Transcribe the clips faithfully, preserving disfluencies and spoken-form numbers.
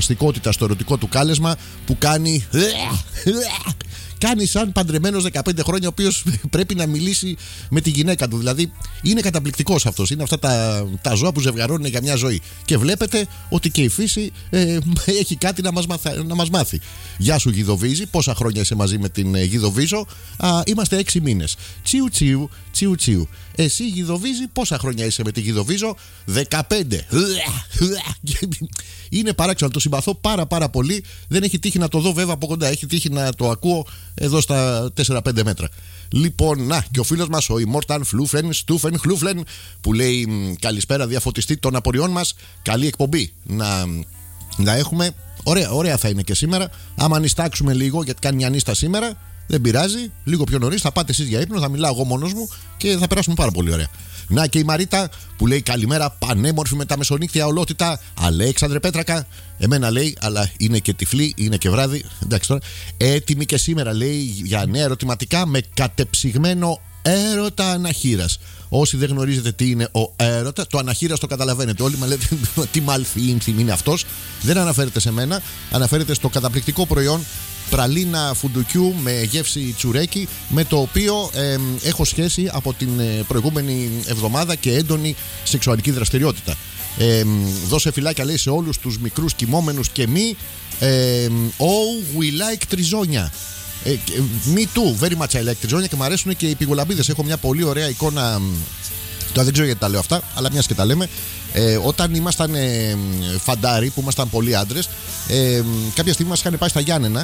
αστικότητα στο ερωτικό του κάλεσμα που κάνει. Κάνει σαν παντρεμένος δεκαπέντε χρόνια, ο οποίος πρέπει να μιλήσει με τη γυναίκα του. Δηλαδή είναι καταπληκτικός αυτός. Είναι αυτά τα, τα ζώα που ζευγαρώνουν για μια ζωή. Και βλέπετε ότι και η φύση ε, έχει κάτι να μας, μαθα, να μας μάθει. Γεια σου Γιδοβίζη, πόσα χρόνια είσαι μαζί με την ε, Γιδοβίζο? Α, είμαστε έξι μήνες. Τσιου τσιου, τσιου τσιου. Εσύ Γιδοβίζη, πόσα χρόνια είσαι με τη Γιδοβίζο? δεκαπέντε. Είναι παράξενο, το συμπαθώ πάρα πάρα πολύ. Δεν έχει τύχει να το δω βέβαια από κοντά. Έχει τύχει να το ακούω εδώ στα τέσσερα πέντε μέτρα. Λοιπόν, να, και ο φίλος μας, ο Immortan Φλούφεν, Στούφεν Χλούφλεν, που λέει καλησπέρα διαφωτιστή των απορριών μας. Καλή εκπομπή να, να έχουμε. Ωραία, ωραία θα είναι και σήμερα. Άμα νηστάξουμε λίγο, γιατί κάνει μια νύστα σήμερα, δεν πειράζει. Λίγο πιο νωρίς θα πάτε εσείς για ύπνο, θα μιλάω εγώ μόνος μου και θα περάσουμε πάρα πολύ ωραία. Να, και η Μαρίτα που λέει καλημέρα, πανέμορφη με τα μεσονύκτια ολότητα. Αλέξανδρε Πέτρακα. Εμένα λέει, αλλά είναι και τυφλή, είναι και βράδυ. Εντάξει τώρα. Έτοιμη και σήμερα λέει για νέα ερωτηματικά με κατεψυγμένο έρωτα αναχείρας. Όσοι δεν γνωρίζετε τι είναι ο έρωτα, το αναχείρας το καταλαβαίνετε. Όλοι με λέτε τι μαλθύνθιμ είναι αυτός. Δεν αναφέρεται σε μένα, αναφέρεται στο καταπληκτικό προϊόν πραλίνα φουντουκιού με γεύση τσουρέκι, με το οποίο ε, έχω σχέση από την προηγούμενη εβδομάδα και έντονη σεξουαλική δραστηριότητα. Ε, δώσε φυλάκια λέει σε όλους τους μικρούς κοιμόμενους και μη. ε, Oh, we like τριζόνια. ε, Me too, very much I like τριζόνια. Και μου αρέσουν και οι πηγολαμπίδες. Έχω μια πολύ ωραία εικόνα. Τώρα δεν ξέρω γιατί τα λέω αυτά, αλλά μιας και τα λέμε. Ε, όταν ήμασταν ε, φαντάροι, που ήμασταν πολλοί άντρες, ε, κάποια στιγμή μας είχαν πάει στα Γιάννενα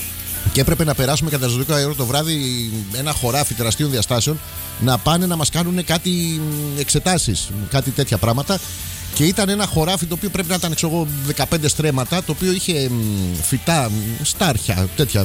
και έπρεπε να περάσουμε κατά τις δώδεκα ώρα το βράδυ ένα χωράφι τεραστίων διαστάσεων να πάνε να μας κάνουν κάτι εξετάσεις, κάτι τέτοια πράγματα. Και ήταν ένα χωράφι το οποίο πρέπει να ήταν ξέρω, δεκαπέντε στρέμματα, το οποίο είχε φυτά, στάρχια, τέτοια,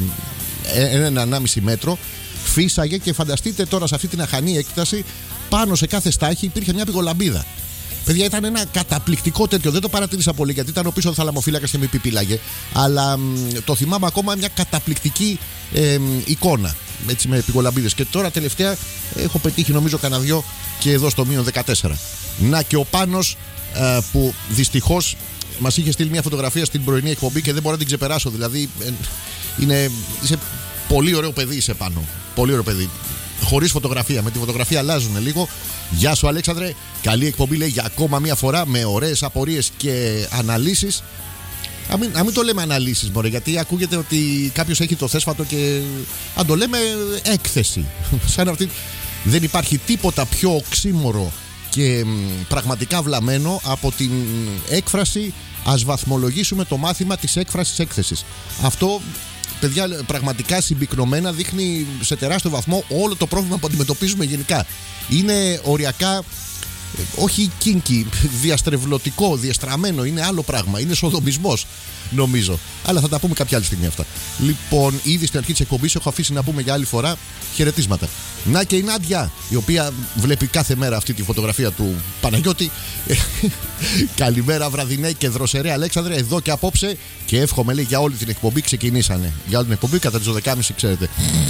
ένα ενάμιση μέτρο. Φύσαγε και φανταστείτε τώρα σε αυτή την αχανή έκταση, πάνω σε κάθε στάχη υπήρχε μια πηγολαμπίδα. Παιδιά, ήταν ένα καταπληκτικό τέτοιο. Δεν το παρατήρησα πολύ γιατί ήταν ο πίσω θαλαμοφύλακας και με πιπίλαγε. Αλλά μ, το θυμάμαι ακόμα μια καταπληκτική ε, εικόνα. Έτσι με πηγολαμπίδες. Και τώρα τελευταία έχω πετύχει νομίζω κανένα δυο και εδώ στο μείον δεκατέσσερα. Να, και ο Πάνος ε, που δυστυχώς μας είχε στείλει μια φωτογραφία στην πρωινή εκπομπή και δεν μπορώ να την ξεπεράσω. Δηλαδή ε, είναι, είσαι πολύ ωραίο παιδί, είσαι Πάνο. Πολύ ωραίο παιδί. Χωρίς φωτογραφία. Με τη φωτογραφία αλλάζουν λίγο. Γεια σου Αλέξανδρε. Καλή εκπομπή λέει για ακόμα μια φορά με ωραίες απορίες και αναλύσεις. Να μην, μην το λέμε αναλύσεις μωρέ, γιατί ακούγεται ότι κάποιος έχει το θέσφατο και αν το λέμε έκθεση. Σαν αυτή. Δεν υπάρχει τίποτα πιο οξύμορο και μ, πραγματικά βλαμμένο από την έκφραση ας βαθμολογήσουμε το μάθημα της έκφρασης έκθεσης. Αυτό, παιδιά, πραγματικά συμπυκνωμένα δείχνει σε τεράστιο βαθμό όλο το πρόβλημα που αντιμετωπίζουμε γενικά. Είναι οριακά, όχι κίνκι, διαστρεβλωτικό, διαστραμμένο, είναι άλλο πράγμα. Είναι σοδομισμός, νομίζω. Αλλά θα τα πούμε κάποια άλλη στιγμή αυτά. Λοιπόν, ήδη στην αρχή της εκπομπής έχω αφήσει να πούμε για άλλη φορά χαιρετίσματα. Να, και η Νάντια, η οποία βλέπει κάθε μέρα αυτή τη φωτογραφία του Παναγιώτη. Καλημέρα, βραδινέ και δροσερέ Αλέξανδρε, εδώ και απόψε. Και εύχομαι λέει για όλη την εκπομπή. Ξεκινήσανε για όλη την εκπομπή κατά τις δώδεκα και μισή, ξέρετε.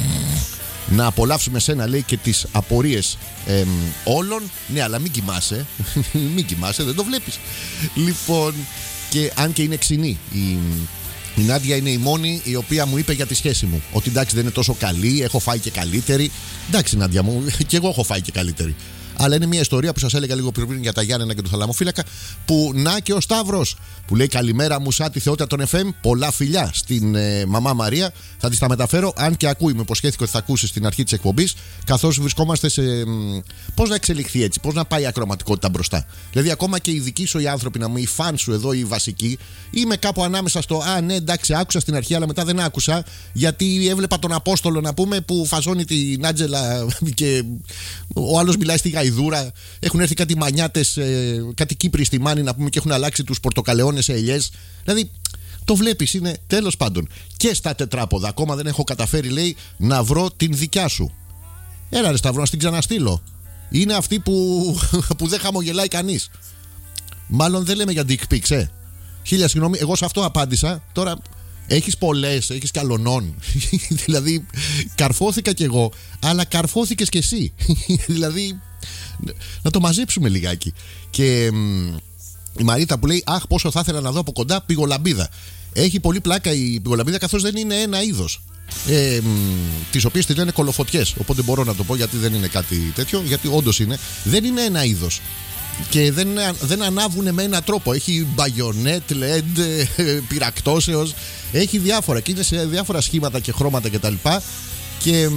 Να απολαύσουμε σένα λέει και τις απορίες ε, όλων. Ναι, αλλά μην κοιμάσαι. Μην κοιμάσαι, δεν το βλέπεις. Λοιπόν, και αν και είναι ξινή η, η Νάντια είναι η μόνη η οποία μου είπε για τη σχέση μου ότι εντάξει δεν είναι τόσο καλή, έχω φάει και καλύτερη. Εντάξει Νάντια μου, και εγώ έχω φάει και καλύτερη. Αλλά είναι μια ιστορία που σας έλεγα λίγο πριν για τα Γιάννενα και τον θαλαμοφύλακα. Που να, και ο Σταύρος που λέει καλημέρα μου σαν τη θεότητα των εφ εμ. Πολλά φιλιά στην ε, μαμά Μαρία. Θα της τα μεταφέρω. Αν και ακούει, με υποσχέθηκε ότι θα ακούσει στην αρχή της εκπομπής. Καθώς βρισκόμαστε σε. Πώς να εξελιχθεί έτσι, πώς να πάει η ακροματικότητα μπροστά. Δηλαδή, ακόμα και οι δικοί σου οι άνθρωποι να μου, οι φαν σου εδώ, οι βασικοί, είμαι κάπου ανάμεσα στο α, ναι, εντάξει, άκουσα στην αρχή, αλλά μετά δεν άκουσα. Γιατί έβλεπα τον Απόστολο να πούμε που φαζώνει την Άντζελα και ο άλλος μιλάει στη Γαϊδούρα. Έχουν έρθει κάτι μανιάτες, ε, κάτι Κύπροι στη Μάνη να πούμε και έχουν αλλάξει τους πορτοκαλαιώνες σε ελιές. Δηλαδή, το βλέπεις, είναι τέλος πάντων. Και στα τετράποδα, ακόμα δεν έχω καταφέρει, λέει, να βρω την δικιά σου. Έλα ρε Σταυρό, να την ξαναστείλω. Είναι αυτή που, που δεν χαμογελάει κανείς. Μάλλον δεν λέμε για dick pics, ε. Χίλια συγγνώμη, εγώ σε αυτό απάντησα. Τώρα έχεις πολλές, έχεις κι αλωνών. Δηλαδή, καρφώθηκα κι εγώ, αλλά καρφώθηκες κι εσύ. Δηλαδή, να το μαζέψουμε λιγάκι. Και Η Μαρίτα που λέει: Αχ, πόσο θα ήθελα να δω από κοντά πηγολαμπίδα. Έχει πολύ πλάκα η πηγολαμπίδα, καθώς δεν είναι ένα είδος. Ε, τις οποίες τις λένε κολοφωτιές. Οπότε μπορώ να το πω, γιατί δεν είναι κάτι τέτοιο. Γιατί όντως είναι. Δεν είναι ένα είδος. Και δεν, δεν ανάβουν με έναν τρόπο. Έχει μπαγιονέτ, λεντ, πυρακτώσεως. Έχει διάφορα. Και είναι σε διάφορα σχήματα και χρώματα κτλ. Και, και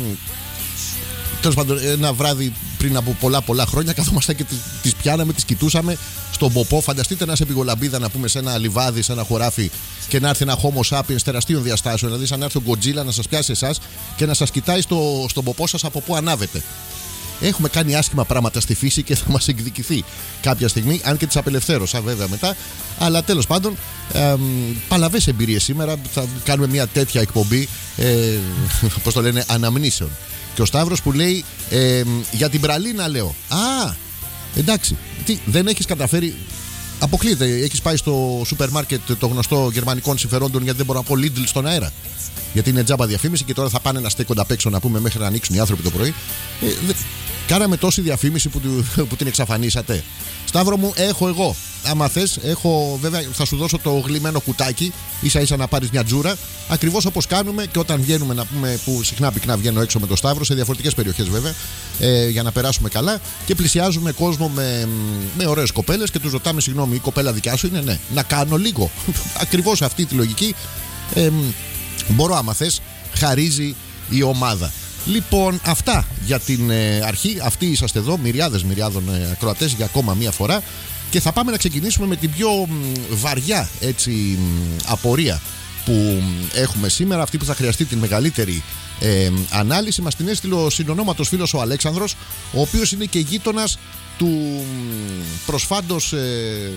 τέλος πάντων, ένα βράδυ πριν από πολλά πολλά χρόνια καθόμασταν και τις πιάναμε, τις κοιτούσαμε στον ποπό. Φανταστείτε να είσαι πηγολαμπίδα, να πούμε, σε ένα λιβάδι, σε ένα χωράφι, και να έρθει ένα Homo sapiens τεραστίων διαστάσεων. Δηλαδή, σαν να έρθει ο Godzilla να σας πιάσει εσάς και να σας κοιτάει στο, στον ποπό σας από πού ανάβετε. Έχουμε κάνει άσχημα πράγματα στη φύση και θα μας εκδικηθεί κάποια στιγμή, αν και τις απελευθέρωσα βέβαια μετά. Αλλά τέλος πάντων, ε, παλαβές εμπειρίες σήμερα. Θα κάνουμε μια τέτοια εκπομπή, ε, πώς το λένε, αναμνήσεων. Και ο Σταύρος που λέει ε, για την πραλίνα, λέω. Α, εντάξει, τι, δεν έχεις καταφέρει. Αποκλείεται, έχεις πάει στο σούπερ μάρκετ το γνωστό γερμανικών συμφερόντων, γιατί δεν μπορώ να πω Lidl στον αέρα. Γιατί είναι τζάμπα διαφήμιση και τώρα θα πάνε να στέκονται απ' έξω, να πούμε, μέχρι να ανοίξουν οι άνθρωποι το πρωί. Ε, δε, κάναμε τόση διαφήμιση που, που την εξαφανίσατε. Σταύρο μου, έχω εγώ. Άμα θες, έχω, βέβαια, θα σου δώσω το γλυμμένο κουτάκι, ίσα ίσα να πάρεις μια τζούρα. Ακριβώς όπως κάνουμε και όταν βγαίνουμε, να πούμε, που συχνά πυκνά βγαίνω έξω με το Σταύρο, σε διαφορετικές περιοχές βέβαια, ε, για να περάσουμε καλά και πλησιάζουμε κόσμο με, με ωραίες κοπέλες και τους ρωτάμε, συγγνώμη, η κοπέλα δικιά σου είναι? Ναι. Να κάνω λίγο. Ακριβώς αυτή τη λογική. Ε, μπορώ, άμα θες, χαρίζει η ομάδα. Λοιπόν, αυτά για την ε, αρχή. Αυτοί είσαστε εδώ, μυριάδες μυριάδων ε, ακροατές για ακόμα μία φορά. Και θα πάμε να ξεκινήσουμε με την πιο μ, βαριά, έτσι, μ, απορία που μ, έχουμε σήμερα. Αυτή που θα χρειαστεί την μεγαλύτερη ε, ανάλυση. Μας την έστειλε ο συνονόματος φίλος ο Αλέξανδρος, ο οποίος είναι και γείτονας του μ, προσφάντως ε,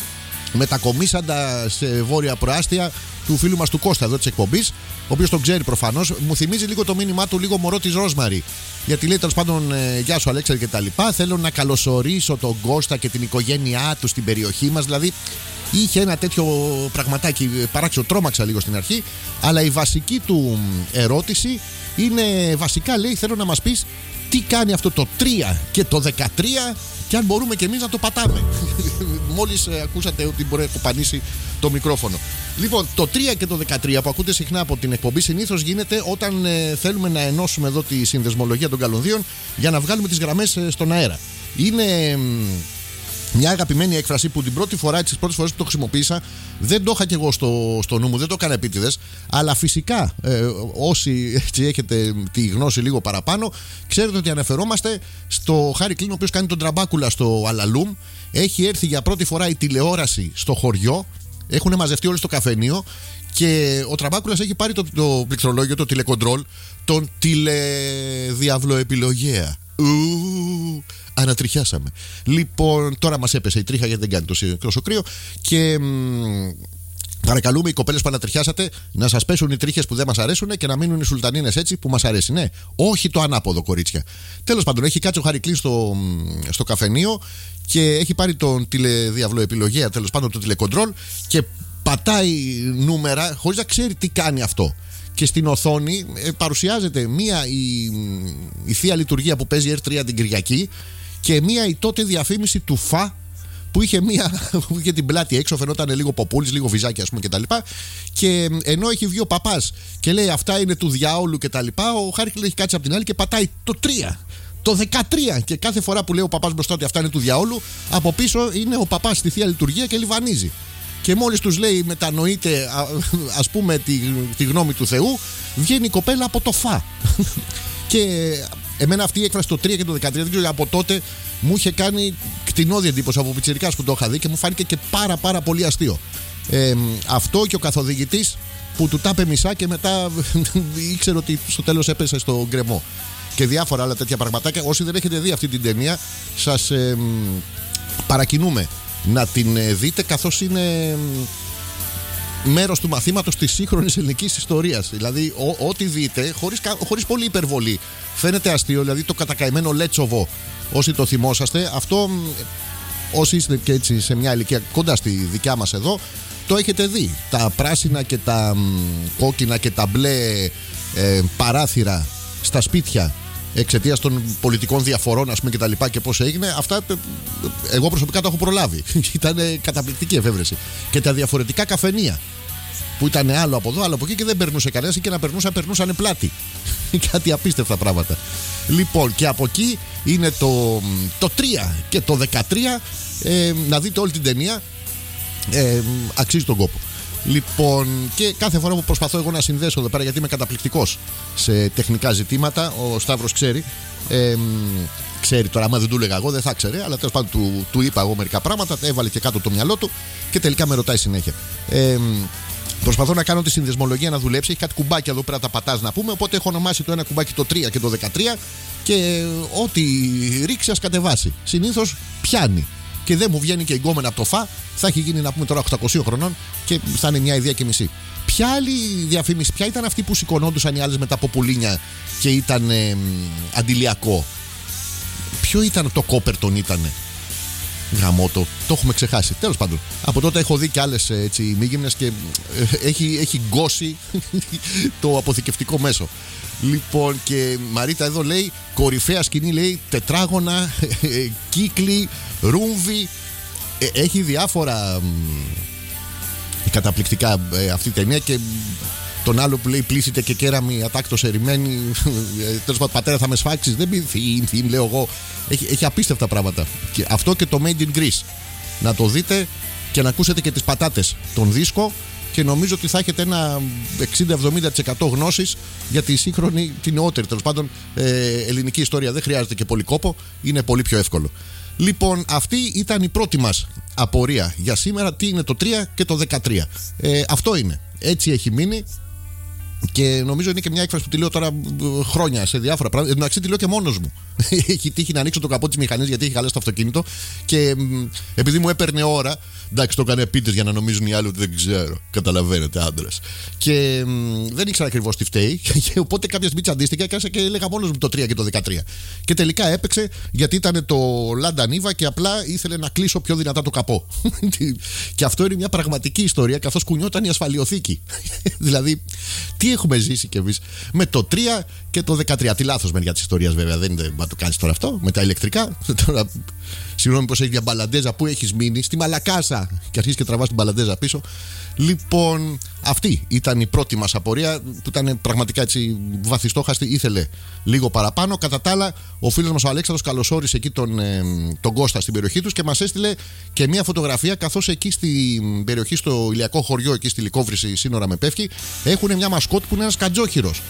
μετακομίσαντα σε βόρεια προάστια του φίλου μας του Κώστα εδώ της εκπομπής, ο οποίος τον ξέρει προφανώς. Μου θυμίζει λίγο το μήνυμά του, λίγο μωρό της Ρόσμαρη. Γιατί λέει, τέλος πάντων, ε, γεια σου Αλέξανδρε και τα λοιπά. Θέλω να καλωσορίσω τον Κώστα και την οικογένειά του στην περιοχή μας. Δηλαδή, είχε ένα τέτοιο πραγματάκι παράξενο. Τρόμαξα λίγο στην αρχή. Αλλά η βασική του ερώτηση είναι, βασικά λέει, θέλω να μας πεις τι κάνει αυτό το τρία και το δεκατρία και αν μπορούμε και εμείς να το πατάμε. Μόλις ε, ακούσατε ότι μπορεί να κοπανίσει το μικρόφωνο. Λοιπόν, το τρία και το δεκατρία που ακούτε συχνά από την εκπομπή συνήθως γίνεται όταν ε, θέλουμε να ενώσουμε εδώ τη συνδεσμολογία των καλωδίων για να βγάλουμε τις γραμμές ε, στον αέρα. Είναι ε, μια αγαπημένη έκφραση που την πρώτη φορά, τις πρώτες φορές που το χρησιμοποίησα, δεν το είχα και εγώ στο, στο νου μου, δεν το έκανα επίτηδες. Αλλά φυσικά, ε, όσοι έτσι, έχετε τη γνώση λίγο παραπάνω, ξέρετε ότι αναφερόμαστε στο Χάρη Κλίν, ο οποίος κάνει τον τραμπάκουλα στο Αλαλούμ. Έχει έρθει για πρώτη φορά η τηλεόραση στο χωριό. Έχουν μαζευτεί όλοι στο καφενείο και ο Τραμπάκουλας έχει πάρει το, το πληκτρολόγιο, το τηλεκοντρόλ, τον τηλεδιαβλοεπιλογέα. Ου, ανατριχιάσαμε. Λοιπόν, τώρα μας έπεσε η τρίχα γιατί δεν κάνει τόσο κρύο και μ, παρακαλούμε οι κοπέλες που ανατριχιάσατε να σας πέσουν οι τρίχες που δεν μας αρέσουν και να μείνουν οι σουλτανίνες έτσι που μας αρέσει. Ναι, όχι το ανάποδο, κορίτσια. Τέλος πάντων, έχει κάτσει ο Χάρη Κλίν στο, στο καφενείο και έχει πάρει τον τηλεδιαβλοεπιλογέα, τέλος πάντων, το τηλεκοντρόλ και πατάει νούμερα χωρίς να ξέρει τι κάνει αυτό. Και στην οθόνη ε, παρουσιάζεται μία η, η θεία λειτουργία που παίζει ερ τρία την Κυριακή και μία η τότε διαφήμιση του ΦΑ που είχε, μία, που είχε την πλάτη έξω, φαινόταν λίγο ποπούλης, λίγο βυζάκι, ας πούμε, κτλ. Και ενώ έχει βγει ο παπάς και λέει αυτά είναι του διάολου κτλ., ο Χάρη Κλίν έχει κάτσει από την άλλη και πατάει το τρία. Το δεκατρία. Και κάθε φορά που λέει ο παπάς μπροστά ότι αυτά είναι του διαόλου, από πίσω είναι ο παπάς στη θεία λειτουργία και λιβανίζει. Και μόλις τους λέει μετανοείται, ας πούμε, τη, τη γνώμη του Θεού, βγαίνει η κοπέλα από το φα. Και εμένα αυτή η έκφραση το τρία και το δεκατρία, δεν ξέρω, από τότε μου είχε κάνει κτηνώδη εντύπωση από πιτσιρικάς που το είχα δει και μου φάνηκε και πάρα πάρα πολύ αστείο. Ε, αυτό και ο καθοδηγητής που του τάπε μισά και μετά ήξερε ότι στο τέλος έπεσε στο γκρεμό. Και διάφορα άλλα τέτοια πραγματάκια. Όσοι δεν έχετε δει αυτή την ταινία, σας ε, παρακινούμε να την δείτε, καθώς είναι μέρος του μαθήματος της σύγχρονης ελληνικής ιστορίας. Δηλαδή, ό, ό,τι δείτε, χωρίς, χωρίς πολύ υπερβολή, φαίνεται αστείο. Δηλαδή, το κατακαημένο Λέτσοβο, όσοι το θυμόσαστε, αυτό, όσοι είστε και έτσι σε μια ηλικία κοντά στη δικιά μας εδώ, το έχετε δει. Τα πράσινα και τα μ, κόκκινα και τα μπλε ε, παράθυρα στα σπίτια εξαιτίας των πολιτικών διαφορών, ας πούμε, και τα λοιπά και πώς έγινε. Αυτά εγώ προσωπικά το έχω προλάβει. Ήταν καταπληκτική εφεύρεση. Και τα διαφορετικά καφενεία που ήταν άλλο από εδώ, άλλο από εκεί και δεν περνούσε κανένας, ή και να περνούσαν, περνούσαν πλάτη. Κάτι απίστευτα πράγματα. Λοιπόν, και από εκεί είναι το, το τρία και το δεκατρία. Ε, να δείτε όλη την ταινία. Ε, αξίζει τον κόπο. Λοιπόν, και κάθε φορά που προσπαθώ εγώ να συνδέσω εδώ πέρα, γιατί είμαι καταπληκτικός σε τεχνικά ζητήματα, ο Σταύρος ξέρει. Ε, ξέρει τώρα, άμα δεν του έλεγα εγώ δεν θα ξέρει, αλλά τέλος πάντων του, του είπα εγώ μερικά πράγματα, τα έβαλε και κάτω το μυαλό του και τελικά με ρωτάει συνέχεια. Ε, Προσπαθώ να κάνω τη συνδεσμολογία να δουλέψει. Έχει κάτι κουμπάκια εδώ πέρα, τα πατάς να πούμε. Οπότε έχω ονομάσει το ένα κουμπάκι το τρία και το δεκατρία. Και ό,τι ρίξει, ας κατεβάσει. Συνήθως πιάνει. Και δεν μου βγαίνει και εγκόμενα από το φα. Θα έχει γίνει, να πούμε τώρα, οκτακόσια χρονών και θα είναι μια ιδέα και μισή. Ποια άλλη διαφήμιση, ποια ήταν αυτή που σηκωνόντουσαν οι άλλες με τα ποπουλίνια και ήταν ε, αντιλιακό? Ποιο ήταν το Κόπερτον, ήτανε? Γαμώτο, το έχουμε ξεχάσει. Τέλος πάντων, από τότε έχω δει και άλλες έτσι μήγυμνες και ε, έχει, έχει γκώσει το αποθηκευτικό μέσο. Λοιπόν, και Μαρίτα εδώ λέει κορυφαία σκηνή, λέει τετράγωνα, ε, κύκλοι, ρούμβι. Ε, έχει διάφορα ε, καταπληκτικά ε, αυτή η ταινία. Και τον άλλο που λέει πλήσετε και κέραμη ατάκτος ερημένη. Τέλος πάντων, πατέρα θα με σφάξεις. Δεν πει θύμ, θύμ, λέω εγώ. Έχει, έχει απίστευτα πράγματα. Και αυτό και το Made in Greece. Να το δείτε και να ακούσετε και τις πατάτες, τον δίσκο. Και νομίζω ότι θα έχετε ένα εξήντα με εβδομήντα τοις εκατό γνώσης για τη σύγχρονη, την νεότερη τέλος πάντων ε, ελληνική ιστορία. Δεν χρειάζεται και πολύ κόπο, είναι πολύ πιο εύκολο. Λοιπόν, αυτή ήταν η πρώτη μας απορία για σήμερα. Τι είναι το τρία και το δεκατρία? Ε, αυτό είναι. Έτσι έχει μείνει. Και νομίζω είναι και μια έκφραση που τη λέω τώρα χρόνια σε διάφορα πράγματα. Εντάξει, τη λέω και μόνος μου. Έχει τύχει να ανοίξω το καπό της μηχανής γιατί έχει χαλάσει το αυτοκίνητο. Και επειδή μου έπαιρνε ώρα, εντάξει, το έκανε επίτηδες για να νομίζουν οι άλλοι ότι δεν ξέρω. Καταλαβαίνετε, άντρας. Και μ, δεν ήξερα ακριβώς τι φταίει. Και οπότε κάποια στιγμή τσαντίστηκα και και έλεγα μόνος μου το τρία και το δεκατρία. Και τελικά έπαιξε γιατί ήταν το Λάντα Νίβα και απλά ήθελε να κλείσω πιο δυνατά το καπό. Και αυτό είναι μια πραγματική ιστορία, καθώς κουνιόταν η ασφαλιοθήκη. Δηλαδή, τι έχουμε ζήσει κι εμείς με το τρία και το δεκατρία. Τι λάθος μεριά της ιστορίας, βέβαια. Δεν είναι να το κάνεις τώρα αυτό με τα ηλεκτρικά. Τώρα, συγγνώμη, πως έχει μια μπαλαντέζα που έχεις μείνει στη Μαλακάσα και αρχίσεις και τραβάς την μπαλαντέζα πίσω. Λοιπόν, αυτή ήταν η πρώτη μας απορία που ήταν πραγματικά έτσι βαθιστόχαστη. Ήθελε λίγο παραπάνω. Κατά τα άλλα, ο φίλος μας ο Αλέξανδρος καλωσόρισε εκεί τον, ε, τον Κώστα στην περιοχή τους και μας έστειλε και μια φωτογραφία, καθώς εκεί στην περιοχή, στο ηλιακό χωριό, εκεί στη Λυκόβρηση, σύνορα με Πεύκη, έχουν μια μασκότ που είναι ένας κατζόχυρος.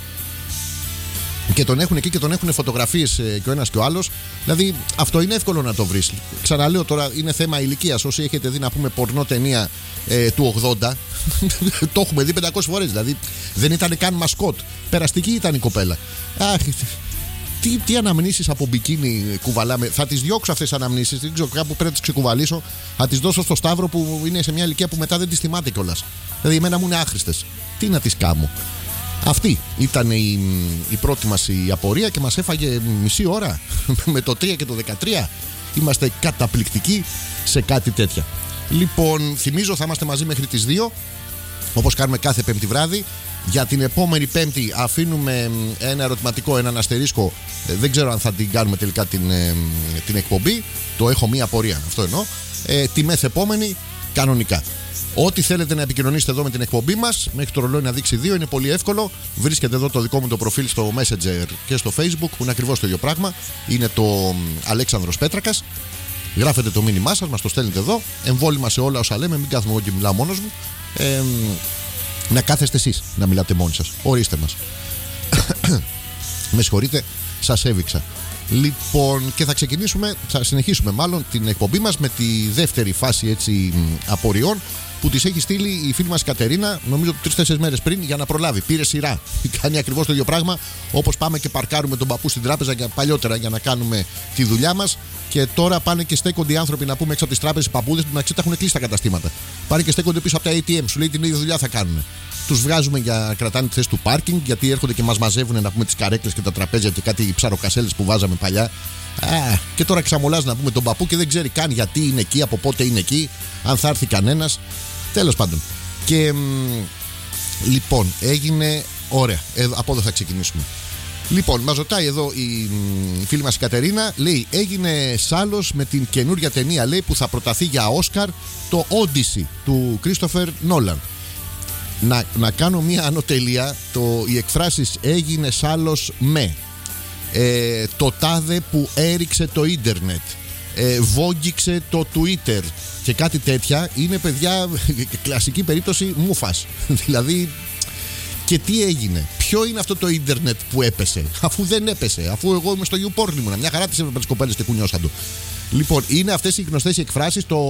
Και τον έχουν εκεί και τον έχουν φωτογραφίες και ο ένας και ο άλλος. Δηλαδή, αυτό είναι εύκολο να το βρεις. Ξαναλέω τώρα, είναι θέμα ηλικίας. Όσοι έχετε δει, να πούμε, πορνό ταινία ε, του ογδόντα, το έχουμε δει πεντακόσιες φορές. Δηλαδή, δεν ήταν καν μασκότ. Περαστική ήταν η κοπέλα. Αχ, τι, τι αναμνήσεις από μπικίνι κουβαλάμε. Θα τις διώξω αυτές τις αναμνήσεις. Δεν ξέρω, κάπου πρέπει να τις ξεκουβαλήσω. Θα τις δώσω στο Σταύρο που είναι σε μια ηλικία που μετά δεν τις θυμάται κιόλας. Δηλαδή, εμένα μου είναι άχρηστες. Τι να τις κάνω. Αυτή ήταν η, η πρώτη μας η απορία και μας έφαγε μισή ώρα με το τρία και το δεκατρία. Είμαστε καταπληκτικοί σε κάτι τέτοια. Λοιπόν, θυμίζω θα είμαστε μαζί μέχρι τις δύο, όπως κάνουμε κάθε Πέμπτη βράδυ. Για την επόμενη Πέμπτη αφήνουμε ένα ερωτηματικό, έναν αστερίσκο. Δεν ξέρω αν θα την κάνουμε τελικά την, την εκπομπή. Το έχω μία απορία, αυτό εννοώ. ε, Τη μεθεπόμενη κανονικά. Ό,τι θέλετε να επικοινωνήσετε εδώ με την εκπομπή μας, μέχρι το ρολόι να δείξει δύο, είναι πολύ εύκολο. Βρίσκεται εδώ το δικό μου το προφίλ στο Messenger και στο Facebook, που είναι ακριβώς το ίδιο πράγμα. Είναι το Αλέξανδρος Πέτρακας. Γράφετε το μήνυμά σας, μας το στέλνετε εδώ. Εμβόλυμα σε όλα όσα λέμε, μην κάθομαι εγώ και μιλάω μόνος μου. Ε, να κάθεστε εσείς να μιλάτε μόνοι σας. Ορίστε μας. Με συγχωρείτε, σας έβηξα. Λοιπόν, και θα ξεκινήσουμε, θα συνεχίσουμε μάλλον την εκπομπή μας με τη δεύτερη φάση έτσι απορριών που της έχει στείλει η φίλη μας Κατερίνα, νομίζω τρεις-τέσσερις μέρες πριν, για να προλάβει. Πήρε σειρά. Κάνει ακριβώς το ίδιο πράγμα όπως πάμε και παρκάρουμε τον παππού στην τράπεζα για, παλιότερα για να κάνουμε τη δουλειά μας. Και τώρα πάνε και στέκονται οι άνθρωποι, να πούμε, έξω από τις τράπεζες, οι παππούδες που να ξέρετε έχουν κλείσει τα καταστήματα. Πάνε και στέκονται πίσω από τα έι τι εμ, σου λέει την ίδια δουλειά θα κάνουν. Τους βγάζουμε για κρατάνε τη θέση του πάρκινγκ, γιατί έρχονται και μας μαζεύουν, να πούμε, τις καρέκλες και τα τραπέζια και κάτι ψαροκασέλες που βάζαμε παλιά. Α, και τώρα ξαμολάς, να πούμε, τον παππού και δεν ξέρει καν γιατί είναι εκεί, από πότε είναι εκεί, αν θα έρθει κανένας. Τέλος πάντων. Και μ, λοιπόν, έγινε. Ωραία, ε, από εδώ θα ξεκινήσουμε. Λοιπόν, μας ρωτάει εδώ η φίλη μας η Κατερίνα, λέει, έγινε σάλος με την καινούρια ταινία, λέει, που θα προταθεί για Όσκαρ, το Odyssey του Christopher Nolan. Να, να κάνω μία ανωτελεία, το, οι εκφράσεις έγινε σάλος με ε, το τάδε που έριξε το ίντερνετ, ε, βόγγιξε το Twitter και κάτι τέτοια, είναι, παιδιά, κλασική περίπτωση μούφας. Δηλαδή, και τι έγινε, ποιο είναι αυτό το ίντερνετ που έπεσε, αφού δεν έπεσε, αφού εγώ είμαι στο YouPorn ήμουνα, μια χαρά τις έβλεπα τις κοπέλες και κουνιώσαν του. Λοιπόν, είναι αυτές οι γνωστές εκφράσεις, το,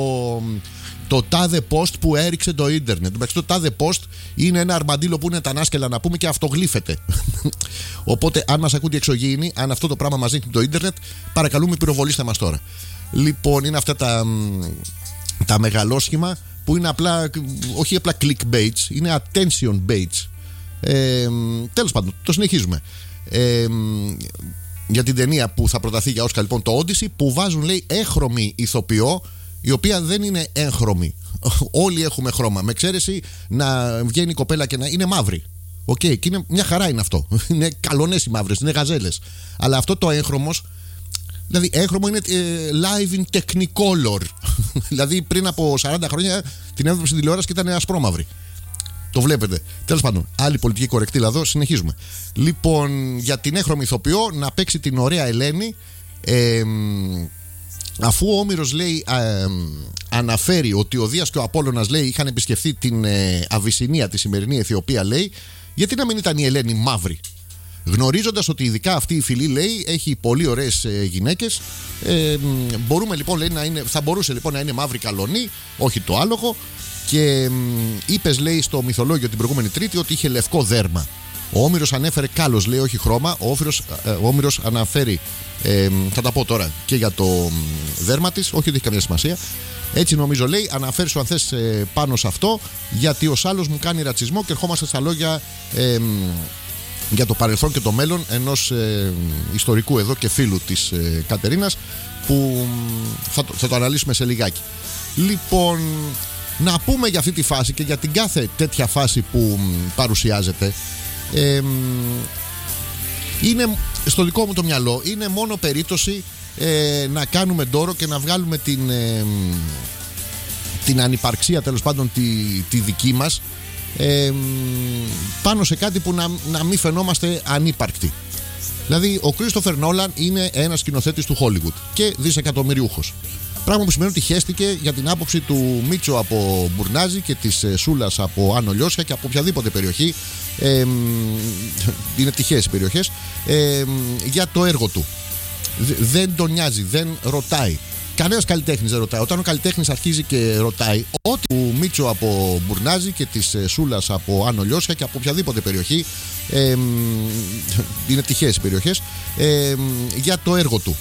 το τάδε post που έριξε το ίντερνετ. Εντάξει, το τάδε post είναι ένα αρμαντήλο που είναι τα ανάσκελα, να πούμε, και αυτογλύφεται. Οπότε, αν μας ακούτε εξωγήινοι, αν αυτό το πράγμα μας δείχνει το ίντερνετ, παρακαλούμε, πυροβολήστε μας τώρα. Λοιπόν, είναι αυτά τα, τα μεγαλόσχημα που είναι απλά, όχι απλά clickbaits, είναι attention baits. Ε, τέλος πάντων, το συνεχίζουμε. Ε, για την ταινία που θα προταθεί για Όσκαρ, λοιπόν, το Odyssey, που βάζουν, λέει, έχρωμη ηθοποιό, η οποία δεν είναι έγχρωμη. Όλοι έχουμε χρώμα, με εξαίρεση να βγαίνει η κοπέλα και να είναι μαύρη. Οκ, okay, και είναι, μια χαρά είναι αυτό. Είναι καλονές οι μαύρες, είναι γαζέλες. Αλλά αυτό το έγχρωμος, δηλαδή έγχρωμο είναι ε, live in technicolor. Δηλαδή πριν από σαράντα χρόνια την έβλεπε στην τηλεόραση και ήταν ασπρόμαυρη. Το βλέπετε. Τέλος πάντων, άλλη πολιτική κορεκτήλα εδώ, συνεχίζουμε. Λοιπόν, για την έχρωμη ηθοποιό να παίξει την ωραία Ελένη, ε, αφού ο Όμηρος, λέει, ε, αναφέρει ότι ο Δίας και ο Απόλλωνας, λέει, είχαν επισκεφθεί την ε, Αβυσσινία, τη σημερινή Αιθιοπία, λέει, γιατί να μην ήταν η Ελένη μαύρη. Γνωρίζοντας ότι ειδικά αυτή η φυλή, λέει, έχει πολύ ωραίες ε, γυναίκες, ε, μπορούμε, λοιπόν, λέει, να είναι, θα μπορούσε, λοιπόν, να είναι μαύρη καλονή, όχι το άλογο. Και είπες, λέει, στο μυθολόγιο την προηγούμενη Τρίτη ότι είχε λευκό δέρμα. Ο Όμηρος ανέφερε κάλος, λέει, όχι χρώμα. Ο, Όφυρος, ε, ο Όμηρος αναφέρει, ε, θα τα πω τώρα, και για το δέρμα της, όχι ότι έχει καμία σημασία. Έτσι νομίζω, λέει, αναφέρει σου αν θες ε, πάνω σε αυτό, γιατί ο Σάλος μου κάνει ρατσισμό, και ερχόμαστε στα λόγια ε, για το παρελθόν και το μέλλον ενός ε, ιστορικού εδώ και φίλου της ε, Κατερίνας, που θα το, θα το αναλύσουμε σε λιγάκι. Λοιπόν, να πούμε για αυτή τη φάση και για την κάθε τέτοια φάση που παρουσιάζεται, ε, είναι στο δικό μου το μυαλό, είναι μόνο περίπτωση ε, να κάνουμε ντόρο και να βγάλουμε την, ε, την ανυπαρξία, τέλος πάντων, τη, τη δική μας, ε, πάνω σε κάτι που να, να μην φαινόμαστε ανύπαρκτοι. Δηλαδή, ο Κρίστοφερ Νόλαν είναι ένας σκηνοθέτης του Hollywood και δισεκατομμυριούχος. Πράγμα που σημαίνει ότι χέστηκε για την άποψη του Μίτσο από Μπουρνάζη και της Σούλας από Άνω Λιώσια και από οποιαδήποτε περιοχή, ε, είναι τυχαίες οι περιοχές, ε, για το έργο του. Δεν τον νοιάζει, δεν ρωτάει. Κανένας καλλιτέχνης δεν ρωτάει. Όταν ο καλλιτέχνης αρχίζει και ρωτάει, ό,τι του Μίτσο από Μπουρνάζη και της Σούλας από Άνω Λιώσια και από οποιαδήποτε περιοχή, ε, είναι τυχαίες οι περιοχές, ε, για το έργο του.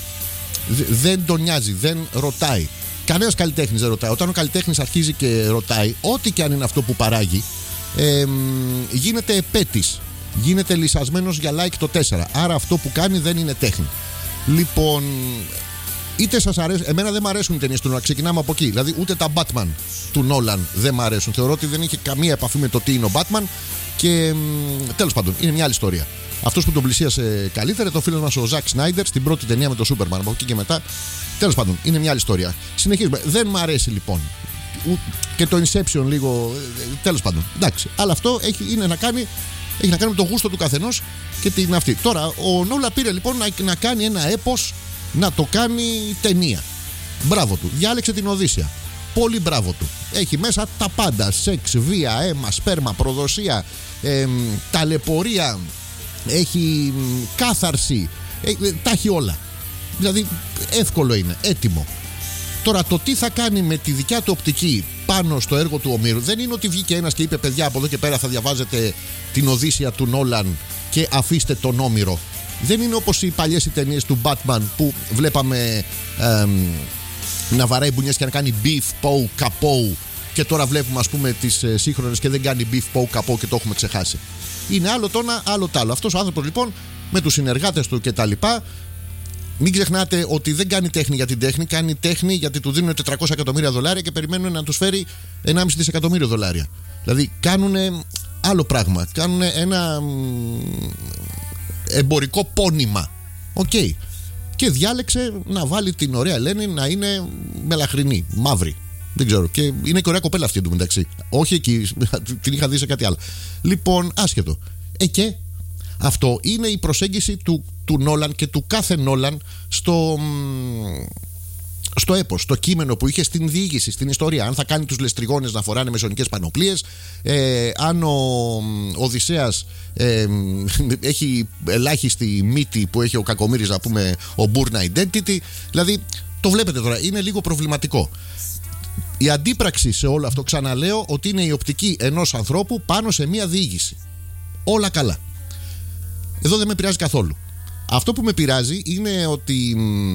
Δεν τον νοιάζει, δεν ρωτάει. Κανένας καλλιτέχνης δεν ρωτάει. Όταν ο καλλιτέχνης αρχίζει και ρωτάει, ό,τι και αν είναι αυτό που παράγει, ε, γίνεται επέτης. Γίνεται λυσασμένος για like το τέσσερα. Άρα αυτό που κάνει δεν είναι τέχνη. Λοιπόν, είτε σας αρέσει, εμένα δεν μου αρέσουν οι ταινίες του Νόλαν. Ξεκινάμε από εκεί. Δηλαδή, ούτε τα Batman του Νόλαν δεν μου αρέσουν. Θεωρώ ότι δεν είχε καμία επαφή με το τι είναι ο Batman. Και τέλος πάντων, είναι μια άλλη ιστορία. Αυτός που τον πλησίασε καλύτερα, το φίλο μας ο Ζακ Σνάιντερ, στην πρώτη ταινία με το Σούπερμαν. Από εκεί και μετά, τέλος πάντων, είναι μια άλλη ιστορία. Συνεχίζουμε. Δεν μ' αρέσει, λοιπόν. Και το Inception λίγο. Τέλος πάντων. Εντάξει. Αλλά αυτό έχει, είναι να κάνει, έχει να κάνει με το γούστο του καθενός και την αυτή. Τώρα, ο Νόλα πήρε, λοιπόν, να, να κάνει ένα έπος, να το κάνει ταινία. Μπράβο του. Διάλεξε την Οδύσσεια. Πολύ μπράβο του. Έχει μέσα τα πάντα. Σεξ, βία, αίμα, σπέρμα, προδοσία, ε, ταλαιπωρία. Έχει κάθαρση, ε, τα έχει όλα. Δηλαδή εύκολο είναι, έτοιμο. Τώρα το τι θα κάνει με τη δικιά του οπτική πάνω στο έργο του Ομήρου δεν είναι ότι βγήκε ένας και είπε, παιδιά, από εδώ και πέρα θα διαβάζετε την Οδύσσεια του Νόλαν και αφήστε τον Όμηρο. Δεν είναι όπως οι παλιές οι ταινίες του Batman που βλέπαμε ε, να βαράει μπουνιές και να κάνει beef, pow, καπόου, και τώρα βλέπουμε, ας πούμε, τις ε, σύγχρονες και δεν κάνει beef, pow, καπόου και το έχουμε ξεχάσει. Είναι άλλο το ένα, άλλο το άλλο. Αυτός ο άνθρωπος, λοιπόν, με τους συνεργάτες του και τα λοιπά, μην ξεχνάτε ότι δεν κάνει τέχνη για την τέχνη, κάνει τέχνη γιατί του δίνουν τετρακόσια εκατομμύρια δολάρια και περιμένουν να τους φέρει ενάμιση δισεκατομμύριο δολάρια. Δηλαδή κάνουν άλλο πράγμα. Κάνουν ένα, εμπορικό πόνημα. Οκ. Okay. Και διάλεξε να βάλει την ωραία Ελένη να είναι μελαχρινή, μαύρη. Δεν ξέρω. Και είναι και ωραία κοπέλα αυτή εντωμεταξύ. Όχι εκεί, την είχα δει σε κάτι άλλο. Λοιπόν, άσχετο. Ε, και αυτό είναι η προσέγγιση του, του Νόλαν και του κάθε Νόλαν στο, στο έπος, στο κείμενο που είχε στην διήγηση, στην ιστορία. Αν θα κάνει τους λεστριγόνες να φοράνε μεσονικές πανοπλίες, ε, αν ο Οδυσσέας ε, έχει ελάχιστη μύτη που έχει ο Κακομοίρης, να πούμε, ο Bourne Identity. Δηλαδή, το βλέπετε τώρα, είναι λίγο προβληματικό. Η αντίπραξη σε όλο αυτό, ξαναλέω, ότι είναι η οπτική ενός ανθρώπου πάνω σε μία διήγηση. Όλα καλά. Εδώ δεν με πειράζει καθόλου. Αυτό που με πειράζει είναι ότι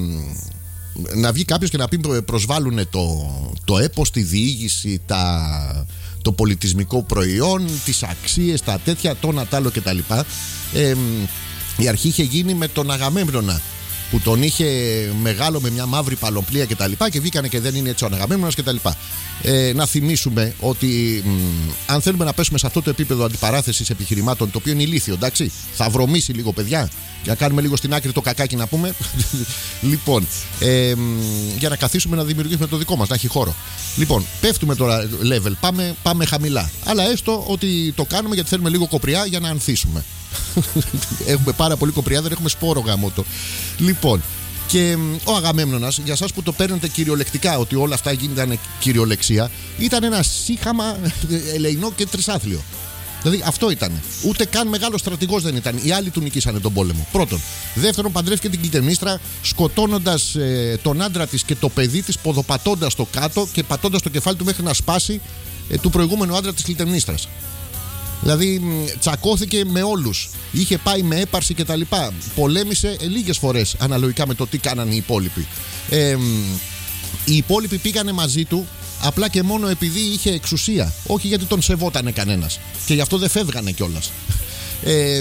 να βγει κάποιος και να πει προσβάλλουν το, το έπος, τη διήγηση, τα, το πολιτισμικό προϊόν, τις αξίες, τα τέτοια, το να τ' άλλο κτλ. Ε, η αρχή είχε γίνει με τον Αγαμέμνονα, που τον είχε μεγάλο με μια μαύρη παλοπλία και τα λοιπά, και βγήκανε και δεν είναι έτσι ο Αγαμέμνονας και τα λοιπά. Ε, να θυμίσουμε ότι μ, αν θέλουμε να πέσουμε σε αυτό το επίπεδο αντιπαράθεσης επιχειρημάτων, το οποίο είναι ηλίθιο, εντάξει, θα βρωμίσει λίγο, παιδιά, για να κάνουμε λίγο στην άκρη το κακάκι, να πούμε. Λοιπόν, ε, για να καθίσουμε να δημιουργήσουμε το δικό μας, να έχει χώρο. Λοιπόν, πέφτουμε τώρα level, πάμε, πάμε χαμηλά. Αλλά έστω ότι το κάνουμε γιατί θέλουμε λίγο κοπριά για να ανθίσουμε. Έχουμε πάρα πολύ κοπριά, δεν έχουμε σπόρο γαμότο. Λοιπόν, και ο Αγαμέμνονας, για εσάς που το παίρνετε κυριολεκτικά, ότι όλα αυτά γίνονταν κυριολεξία, ήταν ένα σύγχαμα ελεεινό και τρισάθλιο. Δηλαδή αυτό ήταν. Ούτε καν μεγάλο στρατηγός δεν ήταν. Οι άλλοι του νικήσανε τον πόλεμο. Πρώτον. Δεύτερον, παντρεύτηκε την Κλιτεμνίστρα, σκοτώνοντας ε, τον άντρα της και το παιδί της, ποδοπατώντας το κάτω και πατώντας το κεφάλι του μέχρι να σπάσει ε, του προηγούμενου άντρα της Κλιτεμνίστρας. Δηλαδή τσακώθηκε με όλους. Είχε πάει με έπαρση κτλ. Πολέμησε ε, λίγες φορές αναλογικά με το τι κάνανε οι υπόλοιποι. Ε, οι υπόλοιποι πήγανε μαζί του απλά και μόνο επειδή είχε εξουσία. Όχι γιατί τον σεβότανε κανένας. Και γι' αυτό δεν φεύγανε κιόλας. Ε,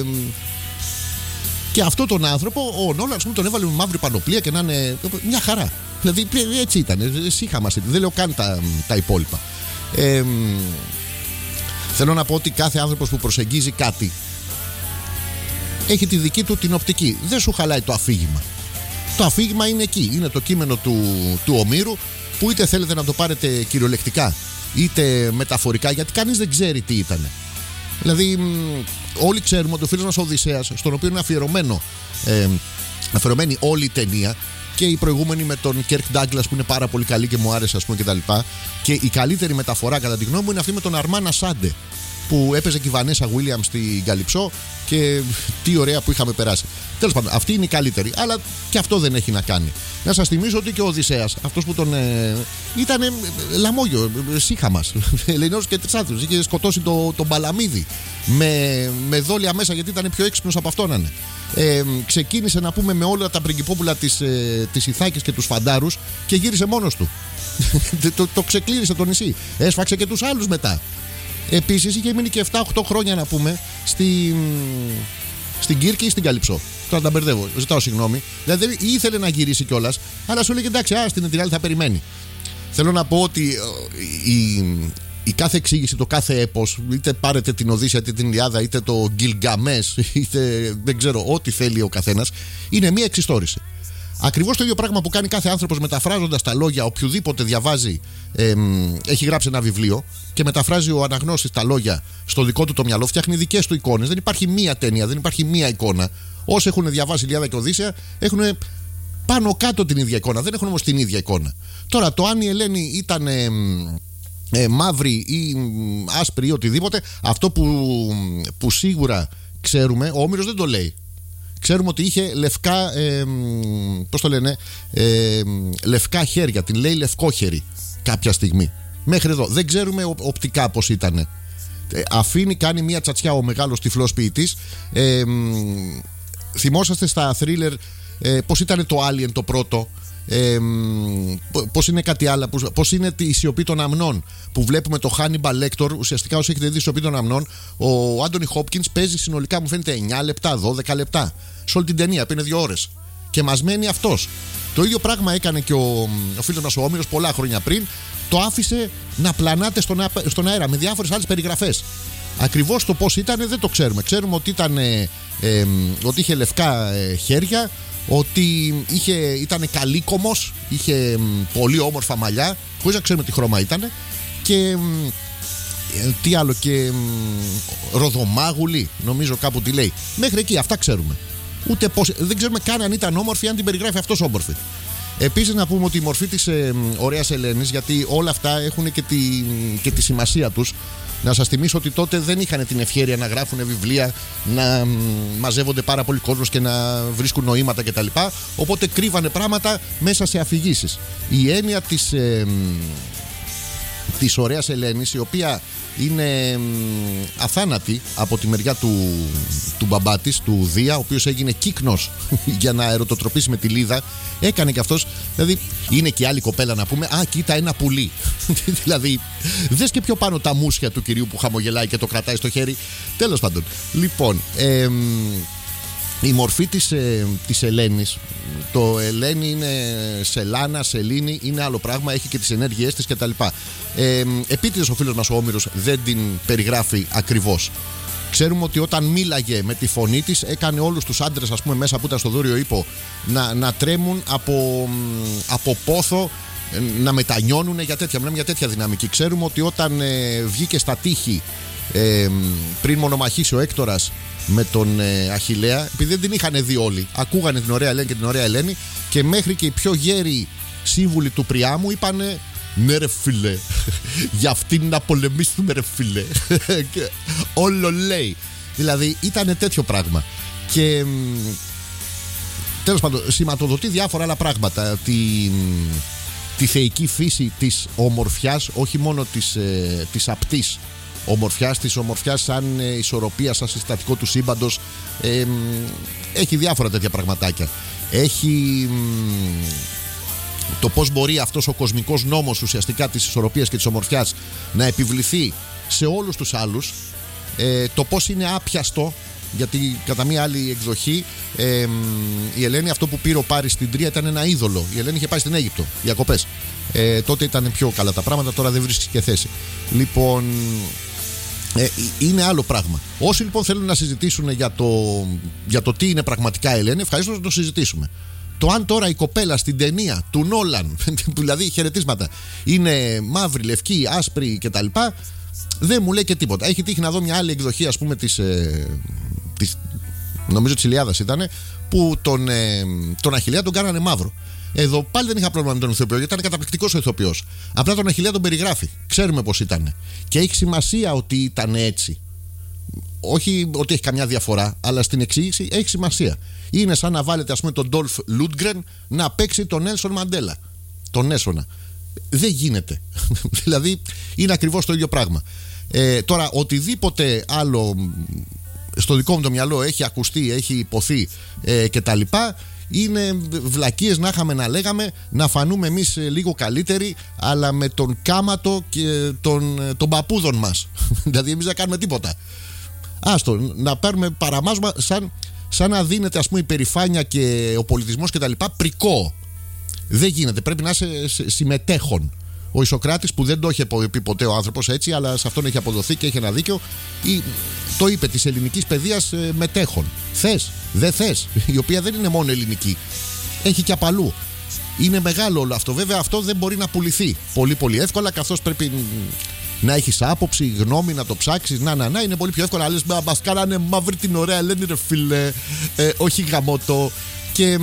και αυτό τον άνθρωπο, ο Νόλαν, τον έβαλε με μαύρη πανοπλία και να είναι μια χαρά. Δηλαδή έτσι ήταν. Σύγχαμα. Δεν λέω καν τα, τα υπόλοιπα. Ε, Θέλω να πω ότι κάθε άνθρωπος που προσεγγίζει κάτι έχει τη δική του την οπτική. Δεν σου χαλάει το αφήγημα. Το αφήγημα είναι εκεί. Είναι το κείμενο του, του Ομήρου, που είτε θέλετε να το πάρετε κυριολεκτικά είτε μεταφορικά, γιατί κανείς δεν ξέρει τι ήταν. Δηλαδή όλοι ξέρουμε ότι ο φίλος μας ο Οδυσσέας, στον οποίο είναι αφιερωμένο, ε, αφιερωμένη όλη η ταινία, και η προηγούμενη με τον Κέρκ Ντάγκλας που είναι πάρα πολύ καλή και μου άρεσε, ας πούμε, κτλ. Και η καλύτερη μεταφορά κατά τη γνώμη μου είναι αυτή με τον Αρμάν Ασάντε, που έπαιζε και η Βανέσα Βίλιαμ στην Καλυψό, και τι ωραία που είχαμε περάσει. Τέλος πάντων, αυτή είναι η καλύτερη, αλλά και αυτό δεν έχει να κάνει. Να σας θυμίσω ότι και ο Οδυσσέας, αυτός που τον. Ε, ήταν ε, λαμόγιο, ε, σύγχαμας, ελεεινός και τρισάθλιος. Είχε σκοτώσει τον το Παλαμίδη με, με δόλια μέσα, γιατί ήταν πιο έξυπνος από αυτόν να είναι. Ε, ξεκίνησε, να πούμε, με όλα τα πριγκυπόπουλα της, ε, της Ιθάκης και τους φαντάρους και γύρισε μόνος του. το, το ξεκλήρισε το νησί. Έσφαξε και τους άλλους μετά. Επίσης είχε μείνει και επτά οκτώ χρόνια, να πούμε, στη, στην Κύρκη ή στην Καλυψό. Τώρα τα μπερδεύω, ζητάω συγγνώμη. Δηλαδή ήθελε να γυρίσει κιόλας, αλλά σου λέει εντάξει, α, στην Ετυράλη θα περιμένει. Θέλω να πω ότι η, η κάθε εξήγηση, το κάθε έπος, είτε πάρετε την Οδύσσεια, είτε την Ιλιάδα, είτε το Γκιλγκαμές, είτε δεν ξέρω, ό,τι θέλει ο καθένας, είναι μία εξιστόρηση. Ακριβώς το ίδιο πράγμα που κάνει κάθε άνθρωπος μεταφράζοντας τα λόγια, οποιοδήποτε διαβάζει, ε, έχει γράψει ένα βιβλίο και μεταφράζει ο αναγνώστης τα λόγια στο δικό του το μυαλό, φτιάχνει δικές του εικόνες. Δεν υπάρχει μία ταινία, δεν υπάρχει μία εικόνα. Όσοι έχουν διαβάσει Ιλιάδα και Οδύσσεια έχουν πάνω κάτω την ίδια εικόνα, δεν έχουν όμως την ίδια εικόνα. Τώρα, το αν η Ελένη ήταν ε, ε, μαύρη ή άσπρη ή οτιδήποτε, αυτό που, που σίγουρα ξέρουμε, ο Όμηρος δεν το λέει. Ξέρουμε ότι είχε λευκά, ε, πώς το λένε, ε, λευκά χέρια. Την λέει λευκόχερη κάποια στιγμή. Μέχρι εδώ. Δεν ξέρουμε οπτικά πώς ήταν. Ε, αφήνει, κάνει μια τσατσιά ο μεγάλος τυφλός ποιητής. Ε, θυμόσαστε στα thriller ε, πώς ήταν το Alien το πρώτο. Ε, πώς είναι κάτι άλλο, πώς είναι η σιωπή των αμνών, που βλέπουμε το Hannibal Lecter. Ουσιαστικά, όσοι έχετε δει σιωπή των αμνών, ο Άντονι Χόπκινς παίζει συνολικά, μου φαίνεται, εννιά λεπτά, δώδεκα λεπτά σε όλη την ταινία, που είναι δύο ώρες, και μας μένει αυτός. Το ίδιο πράγμα έκανε και ο, ο φίλος μας ο Όμηρος πολλά χρόνια πριν. Το άφησε να πλανάται στον, στον αέρα με διάφορες άλλες περιγραφές. Ακριβώς το πώς ήταν δεν το ξέρουμε. Ξέρουμε ότι ήταν ε, ε, ότι είχε λευκά ε, χέρια, ότι είχε, ήταν καλύκομος, είχε ε, πολύ όμορφα μαλλιά, χωρίς να ξέρουμε τι χρώμα ήταν, και ε, τι άλλο, και ε, ροδομάγουλη, νομίζω κάπου τι λέει. Μέχρι εκεί, αυτά ξέρουμε. Ούτε πώς, δεν ξέρουμε καν αν ήταν όμορφη, αν την περιγράφει αυτός όμορφη. Επίσης να πούμε ότι η μορφή της ε, ωραίας Ελένης, γιατί όλα αυτά έχουν και τη, και τη σημασία τους. Να σας θυμίσω ότι τότε δεν είχαν την ευχέρεια να γράφουν βιβλία, να μαζεύονται πάρα πολλοί κόσμος και να βρίσκουν νοήματα κτλ. Οπότε κρύβανε πράγματα μέσα σε αφηγήσεις. Η έννοια της, ε, της ωραίας Ελένης, η οποία είναι αθάνατη από τη μεριά του, του μπαμπά της, του Δία, ο οποίος έγινε κύκνος για να ερωτοτροπήσει με τη Λίδα. Έκανε και αυτός, δηλαδή είναι και άλλη κοπέλα να πούμε, α, κοίτα ένα πουλί. Δηλαδή, δες και πιο πάνω τα μουσια του κυρίου που χαμογελάει και το κρατάει στο χέρι. Τέλος πάντων. Λοιπόν, ε, η μορφή της, ε, της Ελένης, το Ελένη είναι σελάνα, σελήνη, είναι άλλο πράγμα, έχει και τις ενέργειές της κτλ. Ε, επίτηδες ο φίλος μας ο Όμηρος δεν την περιγράφει ακριβώς. Ξέρουμε ότι όταν μίλαγε με τη φωνή της, έκανε όλους τους άντρες, ας πούμε, μέσα που ήταν στο δούριο ύπο να, να τρέμουν από, από πόθο, να μετανιώνουν για τέτοια, μιλάμε για τέτοια δυναμική. Ξέρουμε ότι όταν ε, βγήκε στα τείχη ε, πριν μονομαχήσει ο Έκτορας με τον ε, Αχιλλέα, επειδή δεν την είχαν δει όλοι, ακούγανε την ωραία Ελένη και την ωραία Ελένη, και μέχρι και οι πιο γέροι σύμβουλοι του Πριάμου είπανε, ναι ρε φίλε, για αυτήν να πολεμήσουμε ρε φίλε. Όλο λέει. Δηλαδή ήταν τέτοιο πράγμα. Και τέλος πάντων σηματοδοτεί διάφορα άλλα πράγματα. Τη, τη θεϊκή φύση της ομορφιάς, όχι μόνο της, ε, της απτής ομορφιάς, της ομορφιάς σαν ε, ισορροπία, σαν συστατικό του σύμπαντος. ε, Έχει διάφορα τέτοια πραγματάκια. Έχει το πώς μπορεί αυτός ο κοσμικός νόμος ουσιαστικά της ισορροπίας και της ομορφιάς να επιβληθεί σε όλους τους άλλους. ε, Το πώς είναι άπιαστο, γιατί κατά μία άλλη εκδοχή ε, η Ελένη, αυτό που πήρε ο Πάρης στην Τρία ήταν ένα είδωλο. Η Ελένη είχε πάει στην Αίγυπτο διακοπές. ε, Τότε ήταν πιο καλά τα πράγματα, τώρα δεν βρίσκει και θέση. Λοιπόν, ε, είναι άλλο πράγμα. Όσοι λοιπόν θέλουν να συζητήσουν για το, για το τι είναι πραγματικά Ελένη, ευχαριστώ να το συζητήσουμε. Το αν τώρα η κοπέλα στην ταινία του Νόλαν, δηλαδή χαιρετίσματα, είναι μαύρη, λευκή, άσπρη κτλ., δεν μου λέει και τίποτα. Έχει τύχει να δω μια άλλη εκδοχή, ας πούμε, της, ε, της νομίζω της Ηλιάδας ήταν, που τον, ε, τον Αχιλλέα τον κάνανε μαύρο. Εδώ πάλι δεν είχα πρόβλημα με τον ηθοποιό, γιατί ήταν καταπληκτικός ο ηθοποιός. Απλά τον Αχιλλέα τον περιγράφει. Ξέρουμε πώς ήταν. Και έχει σημασία ότι ήταν έτσι. Όχι ότι έχει καμιά διαφορά, αλλά στην εξήγηση έχει σημασία. Είναι σαν να βάλετε, ας πούμε, τον Ντόλφ Λούντγκρεν να παίξει τον Νέλσον Μαντέλα. Τον Νέσονα. Δεν γίνεται. Δηλαδή είναι ακριβώς το ίδιο πράγμα. Ε, τώρα, οτιδήποτε άλλο στο δικό μου το μυαλό έχει ακουστεί, έχει υποθεί ε, κτλ., είναι βλακίες να είχαμε να λέγαμε, να φανούμε εμείς λίγο καλύτεροι, αλλά με τον κάματο και τον, τον παππούδων μας. Δηλαδή εμείς δεν κάνουμε τίποτα. Άστο, να πάρουμε παραμάσμα σαν, σαν να δίνεται, ας πούμε, η περηφάνεια και ο πολιτισμός κτλ. Πρικό. Δεν γίνεται, πρέπει να είσαι συμμετέχον. Ο Ισοκράτης, που δεν το είχε πει ποτέ ο άνθρωπος έτσι, αλλά σε αυτόν έχει αποδοθεί και έχει ένα δίκιο, ή, το είπε, της ελληνικής παιδείας ε, μετέχον. Θες, δεν θες, η οποία δεν είναι μόνο ελληνική, έχει και απαλού. Είναι μεγάλο όλο αυτό. Βέβαια αυτό δεν μπορεί να πουληθεί πολύ πολύ εύκολα, καθώς πρέπει να έχεις άποψη, γνώμη, να το ψάξεις. Να, να, να, είναι πολύ πιο εύκολα. Αλλά λες, μας κάνανε μαύρη την ωραία Ελένη ρε φίλε, ε, όχι γαμώτο. Και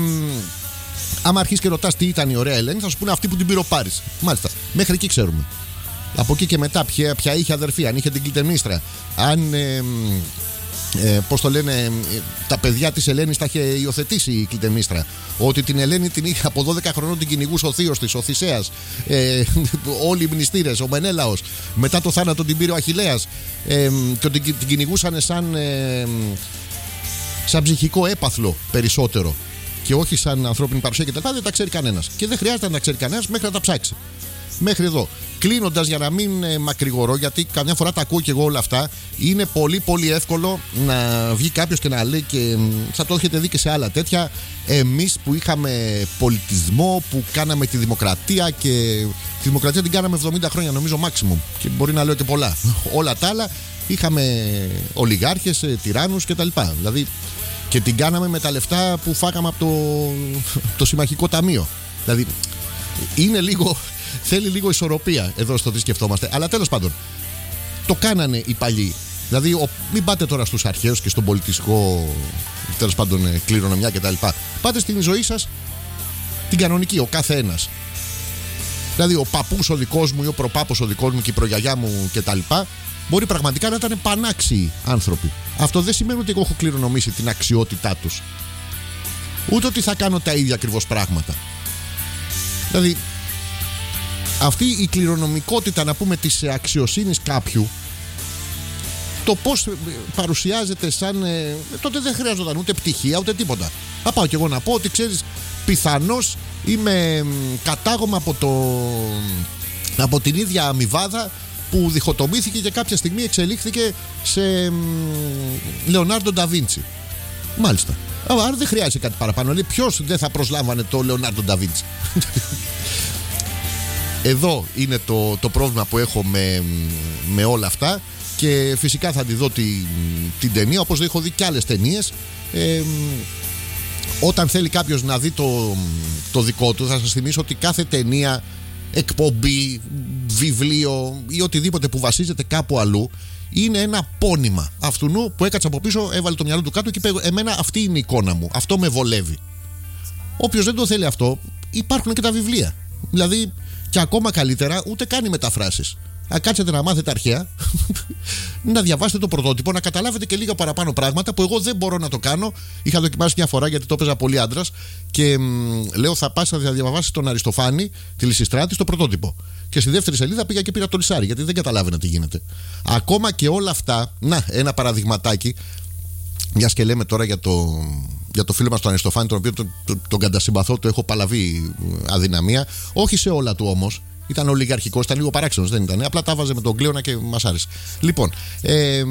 άμα αρχίσεις και ρωτάς τι ήταν η ωραία Ελένη, θα σου πούνε αυτή που την πήρε ο Πάρης. Μάλιστα, μέχρι εκεί ξέρουμε. Από εκεί και μετά, ποια, ποια είχε αδερφή, αν είχε την Κλιτεμίστρα, αν. Ε, ε, πώς το λένε, ε, τα παιδιά της Ελένης τα είχε υιοθετήσει η Κλιτεμίστρα. Ότι την Ελένη την είχε από δώδεκα χρονών, την κυνηγούσε ο θείος της, ο Θησέας. Ε, όλοι οι μνηστήρες, ο Μενέλαος. Μετά το θάνατο την πήρε ο Αχιλλέας. Ε, και την, την κυνηγούσαν σαν, ε, σαν ψυχικό έπαθλο περισσότερο. Και όχι σαν ανθρώπινη παρουσία κτλ. Δεν τα ξέρει κανένας. Και δεν χρειάζεται να τα ξέρει κανένας μέχρι να τα ψάξει. Μέχρι εδώ. Κλείνοντας, για να μην ε, μακρηγορώ, γιατί καμιά φορά τα ακούω και εγώ όλα αυτά, είναι πολύ πολύ εύκολο να βγει κάποιος και να λέει, και θα το έχετε δει και σε άλλα τέτοια, εμείς που είχαμε πολιτισμό, που κάναμε τη δημοκρατία, και τη δημοκρατία την κάναμε εβδομήντα χρόνια νομίζω maximum, και μπορεί να λέω και πολλά. Όλα τα άλλα είχαμε ολιγάρχες, τυράννους κτλ. Δηλαδή, και την κάναμε με τα λεφτά που φάγαμε από το, το συμμαχικό ταμείο. Δηλαδή είναι λίγο, θέλει λίγο ισορροπία εδώ στο τι σκεφτόμαστε. Αλλά τέλος πάντων, το κάνανε οι παλιοί. Δηλαδή, ο, μην πάτε τώρα στους αρχαίους και στον πολιτιστικό, τέλος πάντων, κληρονομιά κτλ. Πάτε στην ζωή σας την κανονική, ο κάθε ένας. Δηλαδή, ο παππούς ο δικός μου ή ο προπάπος ο δικός μου και η προγιαγιά μου κτλ. Μπορεί πραγματικά να ήταν πανάξιοι άνθρωποι. Αυτό δεν σημαίνει ότι εγώ έχω κληρονομήσει την αξιότητά τους. Ούτε ότι θα κάνω τα ίδια ακριβώς πράγματα. Δηλαδή, αυτή η κληρονομικότητα, να πούμε, της αξιοσύνης κάποιου, το πώς παρουσιάζεται σαν ε, τότε δεν χρειάζονταν ούτε πτυχία ούτε τίποτα. Θα πάω κι εγώ να πω ότι, ξέρεις, πιθανώς είμαι κατάγωμα από, το, από την ίδια αμοιβάδα που διχοτομήθηκε και κάποια στιγμή εξελίχθηκε σε Λεωνάρντο Νταβίντσι. Μάλιστα. Άρα δεν χρειάζεται κάτι παραπάνω. Δηλαδή, ποιος δεν θα προσλάμβανε το Λεωνάρντο Νταβίντσι? Εδώ είναι το, το πρόβλημα που έχω με, με όλα αυτά. Και φυσικά θα τη δω την, την ταινία, όπως έχω δει και άλλες ταινίες. Ε, όταν θέλει κάποιος να δει το, το δικό του, θα σας θυμίσω ότι κάθε ταινία, εκπομπή, βιβλίο ή οτιδήποτε που βασίζεται κάπου αλλού είναι ένα πόνημα αυτού που έκατσε από πίσω, έβαλε το μυαλό του κάτω και είπε: εμένα αυτή είναι η εικόνα μου, αυτό με βολεύει. Όποιος δεν το θέλει αυτό, υπάρχουν και τα βιβλία. Δηλαδή, και ακόμα καλύτερα, ούτε καν οι μεταφράσεις. Να κάτσετε να μάθετε αρχαία, να διαβάσετε το πρωτότυπο, να καταλάβετε και λίγα παραπάνω πράγματα που εγώ δεν μπορώ να το κάνω. Είχα δοκιμάσει μια φορά, γιατί το έπαιζα πολύ άντρας, και μ, λέω: θα πας να διαβάσεις τον Αριστοφάνη, τη Λυσιστράτη, στο πρωτότυπο. Και στη δεύτερη σελίδα πήγα και πήρα το Λυσάρι, γιατί δεν καταλάβαινα τι γίνεται. Ακόμα και όλα αυτά, να, ένα παραδειγματάκι, μιας και λέμε τώρα για το, για το φίλο μας τον Αριστοφάνη, τον οποίο τον, τον, τον κατασυμπαθώ, το έχω παλαβεί αδυναμία. Όχι σε όλα του όμως. Ήταν ολιγαρχικός, ήταν λίγο παράξενος, δεν ήταν. Απλά τα βάζε με τον Κλέωνα και μας άρεσε. Λοιπόν, ε,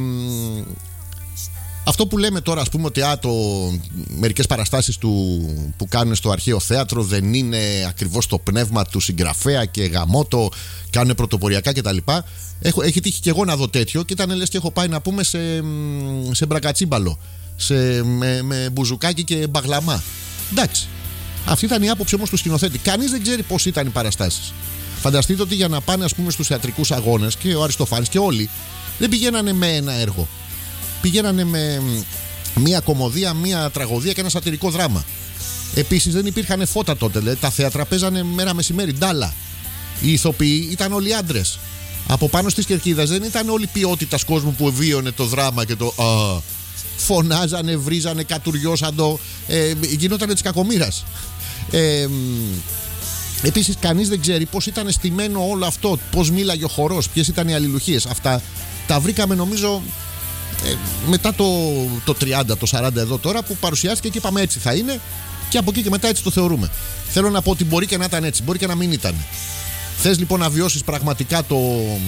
αυτό που λέμε τώρα, ας πούμε, ότι α, το, μερικές παραστάσεις του, που κάνουν στο αρχαίο θέατρο δεν είναι ακριβώς το πνεύμα του συγγραφέα και γαμώτο, κάνουν πρωτοποριακά κτλ. Έχω, έχει τύχει και εγώ να δω τέτοιο και ήταν λες και έχω πάει, να πούμε, σε, σε μπρακατσίμπαλο, σε, με, με μπουζουκάκι και μπαγλαμά. Εντάξει. Αυτή ήταν η άποψη όμως του σκηνοθέτη. Κανείς δεν ξέρει πώς ήταν οι παραστάσεις. Φανταστείτε ότι για να πάνε, ας πούμε, στους θεατρικούς αγώνες, και ο Αριστοφάνης και όλοι, δεν πηγαίνανε με ένα έργο. Πηγαίνανε με μία κωμωδία, μία τραγωδία και ένα σατυρικό δράμα. Επίσης δεν υπήρχαν φώτα τότε. Δηλαδή, τα θέατρα παίζανε μέρα μεσημέρι, ντάλα. Οι ηθοποιοί ήταν όλοι άντρες. Από πάνω στις κερκίδες δεν ήταν όλη ποιότητας κόσμου που βίωνε το δράμα και το α, φωνάζανε, βρίζανε, κατουριώσαν, ε, γινότανε της κακομοίρας. Ε, Επίσης, κανείς δεν ξέρει πώς ήταν στημένο όλο αυτό, πώς μίλαγε ο χορός, ποιες ήταν οι αλληλουχίες. Αυτά τα βρήκαμε, νομίζω, ε, μετά το, το τριάντα, το σαράντα εδώ τώρα, που παρουσιάστηκε και είπαμε έτσι θα είναι, και από εκεί και μετά έτσι το θεωρούμε. Θέλω να πω ότι μπορεί και να ήταν έτσι, μπορεί και να μην ήταν. Θες λοιπόν να βιώσεις πραγματικά το,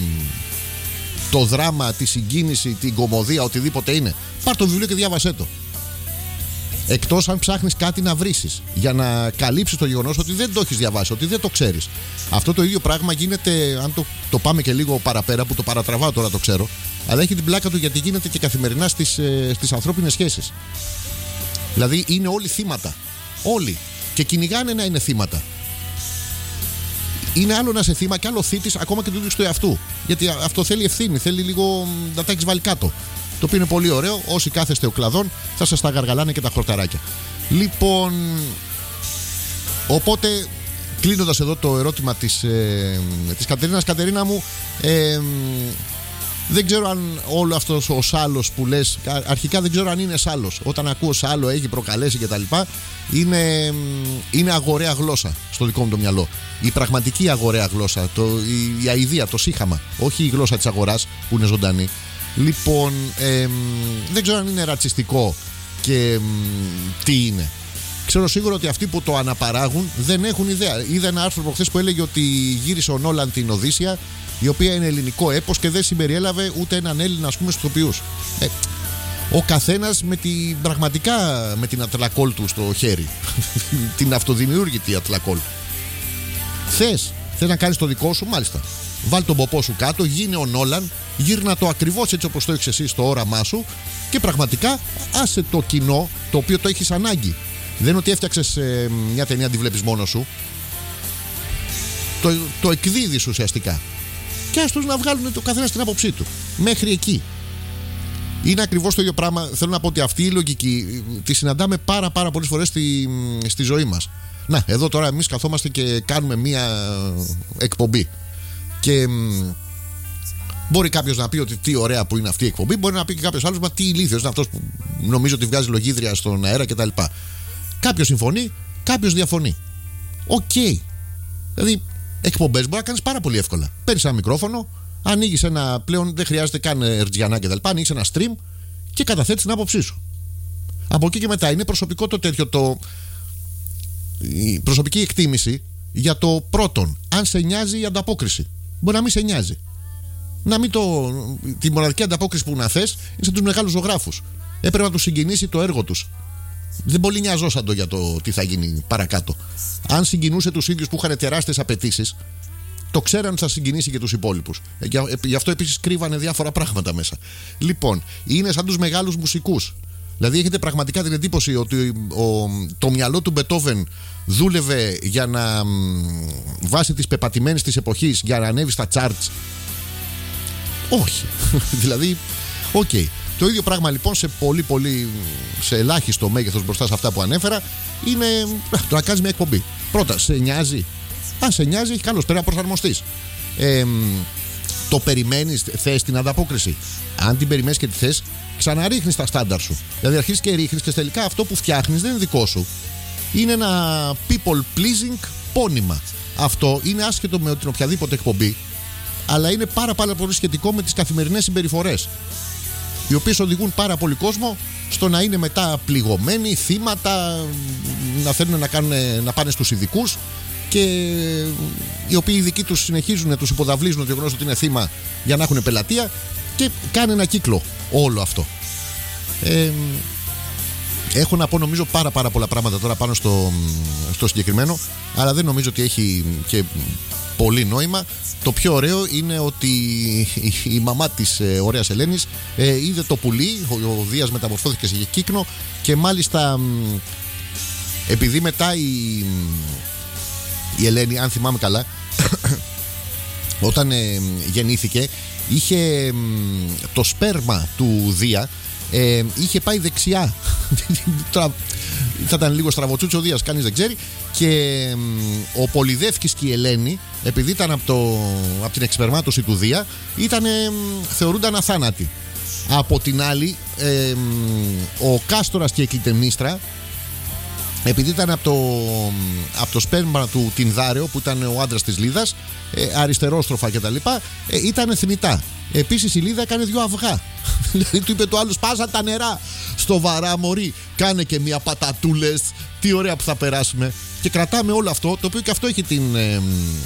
το δράμα, τη συγκίνηση, την κωμωδία, οτιδήποτε είναι, πάρ' το βιβλίο και διάβασέ το. Εκτός αν ψάχνεις κάτι να βρίσεις για να καλύψεις το γεγονός ότι δεν το έχεις διαβάσει, ότι δεν το ξέρεις. Αυτό το ίδιο πράγμα γίνεται, αν το, το πάμε και λίγο παραπέρα, που το παρατραβάω τώρα, το ξέρω, αλλά έχει την πλάκα του, γιατί γίνεται και καθημερινά στις, ε, στις ανθρώπινες σχέσεις. Δηλαδή είναι όλοι θύματα. Όλοι. Και κυνηγάνε να είναι θύματα. Είναι άλλο να είσαι θύμα και άλλο θύτης ακόμα και του ίδιου του εαυτού. Γιατί αυτό θέλει ευθύνη, θέλει λίγο να τα έχεις βάλει κάτω. Το οποίο είναι πολύ ωραίο. Όσοι κάθεστε ο κλαδόν, θα σας τα γαργαλάνε και τα χορταράκια. Λοιπόν, οπότε, κλείνοντας εδώ το ερώτημα της, ε, της Κατερίνας, Κατερίνα μου, ε, δεν ξέρω αν όλο αυτός ο σάλος που λες, αρχικά δεν ξέρω αν είναι σάλος. Όταν ακούω σάλο, έχει προκαλέσει κτλ. Είναι, είναι αγοραία γλώσσα στο δικό μου το μυαλό. Η πραγματική αγοραία γλώσσα, το, η, η αηδία, το σύχαμα. Όχι η γλώσσα της αγοράς που είναι ζωντανή. Λοιπόν, ε, δεν ξέρω αν είναι ρατσιστικό και ε, τι είναι. Ξέρω σίγουρα ότι αυτοί που το αναπαράγουν δεν έχουν ιδέα. Είδα ένα άρθρο προχθές που έλεγε ότι γύρισε ο Νόλαν την Οδύσσεια, η οποία είναι ελληνικό έπος και δεν συμπεριέλαβε ούτε έναν Έλληνα, ας πούμε, στους ηθοποιούς. Ε, ο καθένας με την πραγματικά με την ατλακόλ του στο χέρι. Την αυτοδημιούργητη ατλακόλ. Θες, θες να κάνεις το δικό σου, μάλιστα. Βάλ τον ποπό σου κάτω, γίνε ο Νόλαν, γύρνα το ακριβώς έτσι όπως το έχεις εσύ στο όραμά σου και πραγματικά άσε το κοινό το οποίο το έχεις ανάγκη. Δεν είναι ότι έφτιαξες ε, μια ταινία, τη βλέπεις μόνος σου. Το, το εκδίδεις ουσιαστικά. Και ας τους να βγάλουν το καθένα στην άποψή του. Μέχρι εκεί. Είναι ακριβώς το ίδιο πράγμα. Θέλω να πω ότι αυτή η λογική τη συναντάμε πάρα πάρα πολλές φορές στη, στη ζωή μας. Να, εδώ τώρα εμείς καθόμαστε και κάνουμε μια εκπομπή. Και μ, μπορεί κάποιος να πει ότι τι ωραία που είναι αυτή η εκπομπή. Μπορεί να πει και κάποιος άλλος, μα τι ηλίθιος είναι αυτός που νομίζω ότι βγάζει λογίδρια στον αέρα κτλ. Κάποιος συμφωνεί, κάποιος διαφωνεί. Οκ. Okay. Δηλαδή, εκπομπές μπορεί να κάνεις πάρα πολύ εύκολα. Παίρνεις ένα μικρόφωνο, ανοίγεις ένα. Πλέον δεν χρειάζεται καν ερτζιανά κτλ. Ανοίγεις ένα stream και καταθέτεις την άποψή σου. Από εκεί και μετά είναι προσωπικό το τέτοιο. Το... Η προσωπική εκτίμηση για το πρώτον. Αν σε νοιάζει η ανταπόκριση. Μπορεί να μην σε νοιάζει. Να μην το. Τη μοναδική ανταπόκριση που να θες είναι σαν τους μεγάλους ζωγράφους. Έπρεπε να τους συγκινήσει το έργο τους. Δεν πολύ νοιαζόσαν το για το τι θα γίνει παρακάτω. Αν συγκινούσε τους ίδιους που είχαν τεράστιες απαιτήσεις, το ξέραν ότι θα συγκινήσει και τους υπόλοιπους. Γι' αυτό επίσης κρύβανε διάφορα πράγματα μέσα. Λοιπόν, είναι σαν τους μεγάλους μουσικούς. Δηλαδή, έχετε πραγματικά την εντύπωση ότι ο, το μυαλό του Μπετόβεν δούλευε για να βάσει τις πεπατημένες της εποχής για να ανέβει στα charts. Όχι. Δηλαδή, οκ. Okay. Το ίδιο πράγμα λοιπόν σε πολύ πολύ σε ελάχιστο μέγεθος μπροστά σε αυτά που ανέφερα είναι το να κάνεις μια εκπομπή. Πρώτα, σε νοιάζει. Αν σε νοιάζει, καλώς, πρέπει να προσαρμοστείς. Ε, το περιμένεις, θες την ανταπόκριση. Αν την περιμένεις και τη θες, ξαναρίχνεις τα στάνταρ σου. Δηλαδή αρχίζεις και ρίχνεις και τελικά αυτό που φτιάχνεις δεν είναι δικό σου. Είναι ένα people pleasing πόνημα. Αυτό είναι άσχετο με την οποιαδήποτε εκπομπή, αλλά είναι πάρα, πάρα πολύ σχετικό με τις καθημερινές συμπεριφορές, οι οποίες οδηγούν πάρα πολύ κόσμο στο να είναι μετά πληγωμένοι, θύματα, να θέλουν να, κάνουν, να πάνε στους ειδικούς και οι οποίοι οι ειδικοί τους συνεχίζουν, τους υποδαβλίζουν το γεγονός ότι είναι θύμα για να έχουν πελατεία και κάνει ένα κύκλο όλο αυτό. Ε, έχω να πω νομίζω πάρα πάρα πολλά πράγματα τώρα πάνω στο, στο συγκεκριμένο, αλλά δεν νομίζω ότι έχει και πολύ νόημα. Το πιο ωραίο είναι ότι η, η μαμά της ε, ωραίας Ελένης ε, είδε το πουλί, ο, ο Δίας μεταμορφώθηκε σε κύκνο και μάλιστα μ, επειδή μετά η, η Ελένη, αν θυμάμαι καλά, όταν ε, γεννήθηκε είχε μ, το σπέρμα του Δία ε, είχε πάει δεξιά. Θα ήταν λίγο στραβοτσούτσο ο Δίας, κανείς δεν ξέρει. Και μ, ο Πολυδεύκης και η Ελένη, επειδή ήταν από, το, από την εξπερμάτωση του Δία, ήταν, μ, θεωρούνταν αθάνατοι. Από την άλλη, ε, μ, ο Κάστορας και η Κλητεμνίστρα, επειδή ήταν από το, από το σπέρμα του Τινδάρεο, που ήταν ο άντρας της Λίδας, ε, αριστερόστροφα κτλ., ε, ήταν θνητά. Επίσης η Λίδα έκανε δυο αυγά. Δηλαδή του είπε το άλλο, σπάσα τα νερά στο βαρά, μωρή, κάνε και μια πατατούλες, τι ωραία που θα περάσουμε. Και κρατάμε όλο αυτό, το οποίο και αυτό έχει την, ε,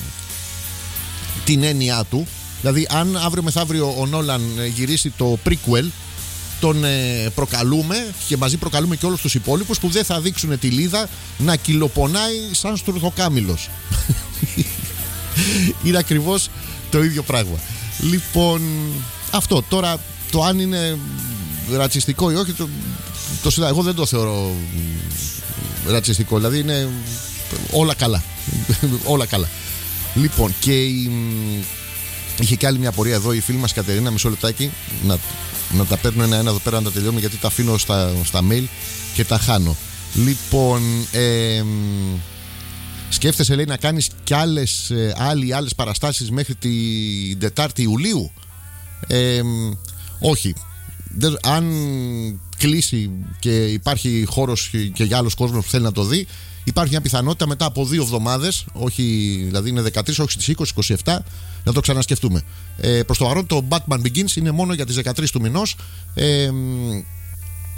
την έννοιά του. Δηλαδή αν αύριο μεθαύριο ο Νόλαν γυρίσει το prequel, τον ε, προκαλούμε και μαζί προκαλούμε και όλους τους υπόλοιπους που δεν θα δείξουν τη Λίδα να κυλοπονάει σαν στουρθοκάμιλος. Είναι ακριβώς το ίδιο πράγμα. Λοιπόν, αυτό τώρα, το αν είναι ρατσιστικό ή όχι, το, το, εγώ δεν το θεωρώ ρατσιστικό. Δηλαδή είναι όλα καλά. Όλα καλά. Λοιπόν, και η, είχε και άλλη μια πορεία εδώ η φίλη μας Κατερίνα, μισό λεπτάκι να, να τα παίρνω ένα-ένα εδώ πέρα να τα τελειώνουμε, γιατί τα αφήνω στα, στα mail και τα χάνω. Λοιπόν, ε, σκέφτεσαι, λέει, να κάνεις κι άλλες, άλλοι, άλλες παραστάσεις μέχρι την Τετάρτη Ιουλίου? Ε, όχι. Αν κλείσει και υπάρχει χώρος και για άλλος κόσμος που θέλει να το δει, υπάρχει μια πιθανότητα μετά από δύο εβδομάδες, όχι, δηλαδή είναι δεκατρείς, όχι στις είκοσι, είκοσι επτά, να το ξανασκεφτούμε. Ε, προς το παρόν το Batman Begins είναι μόνο για τις δεκατρείς του μηνός. Ε,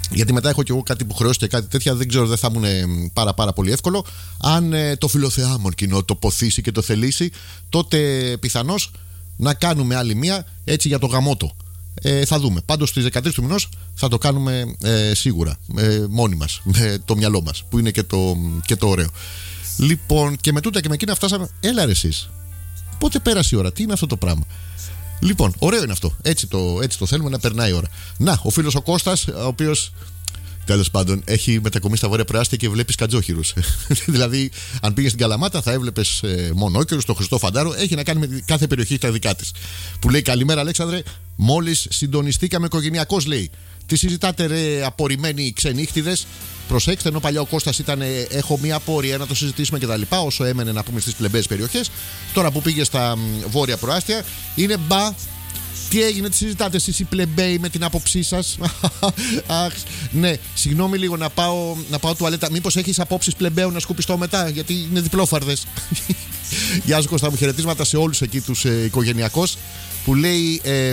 γιατί μετά έχω και εγώ κάτι υποχρεώσει και κάτι τέτοια, δεν ξέρω, δεν θα ήμουν πάρα, πάρα πολύ εύκολο. Αν ε, το φιλοθεάμον κοινό το ποθήσει και το θελήσει, τότε πιθανώς να κάνουμε άλλη μία έτσι για το γαμότο. Ε, θα δούμε. Πάντως στις δεκατρείς του μηνός θα το κάνουμε ε, σίγουρα. Ε, μόνοι μας. Με το μυαλό μας. Που είναι και το, και το ωραίο. Λοιπόν, και με τούτα και με εκείνα φτάσαμε. Έλα ρε εσείς. Πότε πέρασε η ώρα, τι είναι αυτό το πράγμα. Λοιπόν, ωραίο είναι αυτό. Έτσι το, έτσι το θέλουμε να περνάει η ώρα. Να, ο φίλος ο Κώστας, ο οποίος τέλος πάντων έχει μετακομίσει στα βόρεια προάστια και βλέπεις κατζόχυρους. Δηλαδή, αν πήγες στην Καλαμάτα, θα έβλεπες ε, μονόκερους, τον Χριστό Φαντάρο. Έχει να κάνει με κάθε περιοχή τα δικά της. Που λέει: καλημέρα, Αλέξανδρε. Μόλις συντονιστήκαμε οικογενειακώς, λέει. Τι συζητάτε, ρε, απορριμμένοι ξενύχτιδες. Προσέξτε, ενώ παλιά ο Κώστας ήταν ε, έχω μία απορία να το συζητήσουμε κτλ. Όσο έμενε να πούμε στις πλεμπές περιοχές. Τώρα που πήγε στα μ, βόρεια προάστια, είναι μπα. Τι έγινε, τι συζητάτε εσείς οι πλεμπέοι με την άποψή σας. Αχ, ναι, συγγνώμη λίγο να πάω, να πάω τουαλέτα. Μήπως έχεις απόψεις πλεμπέου να σκουπιστώ μετά, γιατί είναι διπλόφαρδες. Γεια σου Κώστα μου, χαιρετίσματα σε όλους εκεί τους ε, οικογενειακούς. Που λέει ε,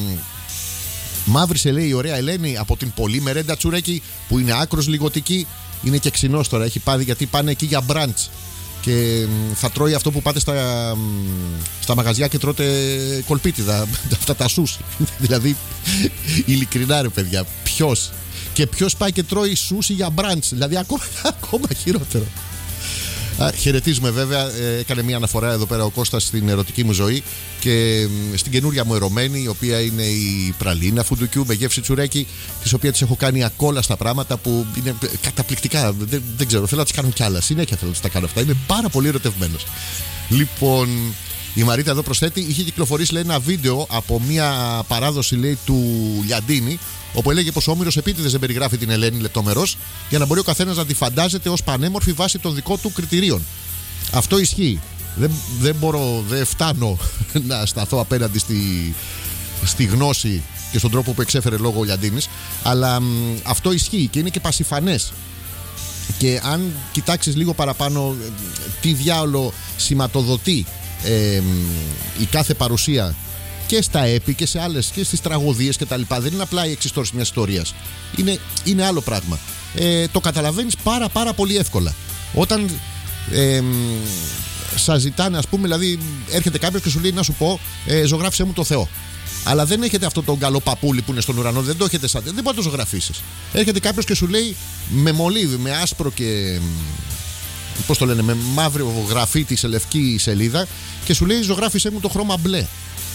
μαύρησε, λέει η ωραία Ελένη από την πολύ μερέντα τσουρέκι που είναι άκρος λιγοτική. Είναι και ξινός τώρα, έχει πάδει γιατί πάνε εκεί για μπραντς. Και θα τρώει αυτό που πάτε στα, στα μαγαζιά και τρώτε κολπίτιδα. Αυτά τα σούσι. Δηλαδή, ειλικρινά ρε παιδιά, ποιος. Και ποιος πάει και τρώει σούσι για μπραντς. Δηλαδή, ακόμα, ακόμα χειρότερο. Α, χαιρετίζουμε βέβαια. Ε, έκανε μια αναφορά εδώ πέρα ο Κώστας στην ερωτική μου ζωή και στην καινούρια μου ερωμένη, η οποία είναι η πραλίνα φουντουκιού με γεύση τσουρέκι, τη οποία της έχω κάνει ακόλαστα πράγματα που είναι καταπληκτικά. Δεν, δεν ξέρω, θέλω να τις κάνω κι άλλα. Συνέχεια θέλω να τις τα κάνω αυτά. Είμαι πάρα πολύ ερωτευμένος. Λοιπόν, η Μαρίτα εδώ προσθέτει: είχε κυκλοφορήσει, λέει, ένα βίντεο από μια παράδοση, λέει, του Λιαντίνη, όπου έλεγε πως ο Όμηρος επίτηδες δεν περιγράφει την Ελένη λεπτομερώς για να μπορεί ο καθένας να τη φαντάζεται ως πανέμορφη βάσει των δικών του κριτηρίων. Αυτό ισχύει. Δεν, δεν μπορώ, δεν φτάνω να σταθώ απέναντι στη, στη γνώση και στον τρόπο που εξέφερε λόγο ο Λιαντίνης, αλλά μ, αυτό ισχύει και είναι και πασιφανές. Και αν κοιτάξεις λίγο παραπάνω τι διάολο σηματοδοτεί ε, η κάθε παρουσία και στα έπι και σε άλλες και στις τραγωδίες και τα λοιπά, δεν είναι απλά η εξιστόρηση μιας ιστορίας, είναι, είναι άλλο πράγμα. Ε, το καταλαβαίνεις πάρα πάρα πολύ εύκολα όταν ε, σας ζητάνε, ας πούμε, δηλαδή έρχεται κάποιος και σου λέει να σου πω ε, ζωγράφισε μου το Θεό, αλλά δεν έχετε αυτό τον καλό παππούλι που είναι στον ουρανό, δεν το έχετε σαν, δεν μπορεί να το ζωγραφίσεις. Έρχεται κάποιος και σου λέει με μολύβι, με άσπρο και πώς το λένε, με μαύρο γραφίτι σε λευκή σελίδα και σου λέει ζωγράφισε μου το χρώμα μπλε.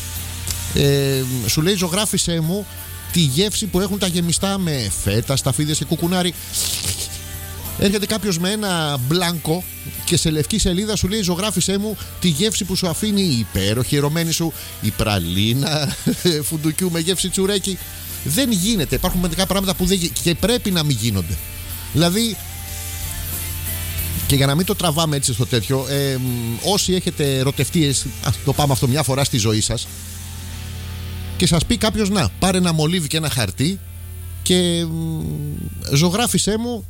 Ε, σου λέει ζωγράφισε μου τη γεύση που έχουν τα γεμιστά με φέτα, σταφίδες και κουκουνάρι. Έρχεται κάποιος με ένα μπλάνκο και σε λευκή σελίδα σου λέει ζωγράφισε μου τη γεύση που σου αφήνει η υπέροχη ερωμένη σου η πραλίνα φουντουκιού με γεύση τσουρέκι. Δεν γίνεται, υπάρχουν μερικά πράγματα που δεν, και πρέπει να μην γίνονται. Δηλαδή, και για να μην το τραβάμε έτσι στο τέτοιο, ε, όσοι έχετε ερωτευτεί, ας το πάμε αυτό μια φορά στη ζωή σας, και σας πει κάποιος να πάρε ένα μολύβι και ένα χαρτί και ζωγράφισε μου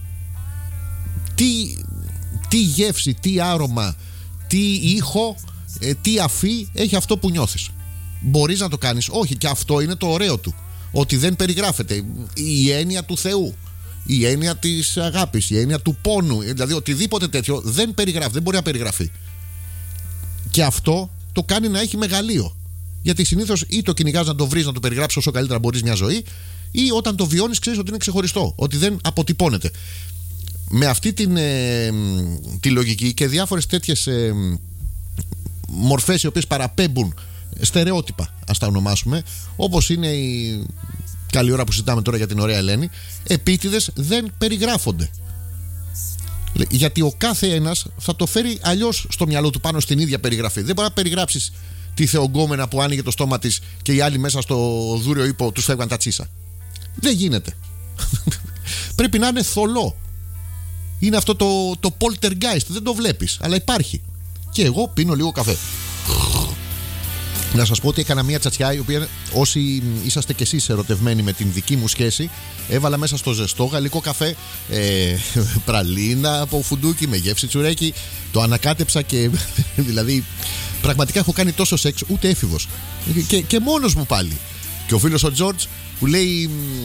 τι, τι γεύση, τι άρωμα, τι ήχο, ε, τι αφή έχει αυτό που νιώθεις. Μπορείς να το κάνεις? Όχι, και αυτό είναι το ωραίο του, ότι δεν περιγράφεται η έννοια του Θεού, η έννοια της αγάπης, η έννοια του πόνου, δηλαδή οτιδήποτε τέτοιο δεν περιγράφει, δεν μπορεί να περιγραφεί. Και αυτό το κάνει να έχει μεγαλείο. Γιατί συνήθως ή το κυνηγάς να το βρεις, να το περιγράψεις όσο καλύτερα μπορείς μια ζωή, ή όταν το βιώνεις ξέρεις ότι είναι ξεχωριστό, ότι δεν αποτυπώνεται. Με αυτή την, ε, τη λογική και διάφορες τέτοιες ε, μορφές οι οποίες παραπέμπουν στερεότυπα, ας τα ονομάσουμε, όπως είναι η καλή ώρα που συζητάμε τώρα για την ωραία Ελένη, επίτηδες δεν περιγράφονται. Γιατί ο κάθε ένας θα το φέρει αλλιώς στο μυαλό του πάνω στην ίδια περιγραφή. Δεν μπορεί να περιγράψεις τη θεογκόμενα που άνοιγε το στόμα της και οι άλλοι μέσα στο δούριο ύπο τους φεύγαν τα τσίσα. Δεν γίνεται. Πρέπει να είναι θολό. Είναι αυτό το, το poltergeist. Δεν το βλέπεις, αλλά υπάρχει. Και εγώ πίνω λίγο καφέ. Να σας πω ότι έκανα μια τσατσιά, η οποία όσοι είσαστε κι εσείς ερωτευμένοι με την δική μου σχέση, έβαλα μέσα στο ζεστό γαλλικό καφέ ε, πραλίνα από φουντούκι με γεύση τσουρέκι. Το ανακάτεψα και δηλαδή πραγματικά έχω κάνει τόσο σεξ, ούτε έφηβος. Και, και μόνος μου πάλι. Και ο φίλος ο Τζόρτζ που λέει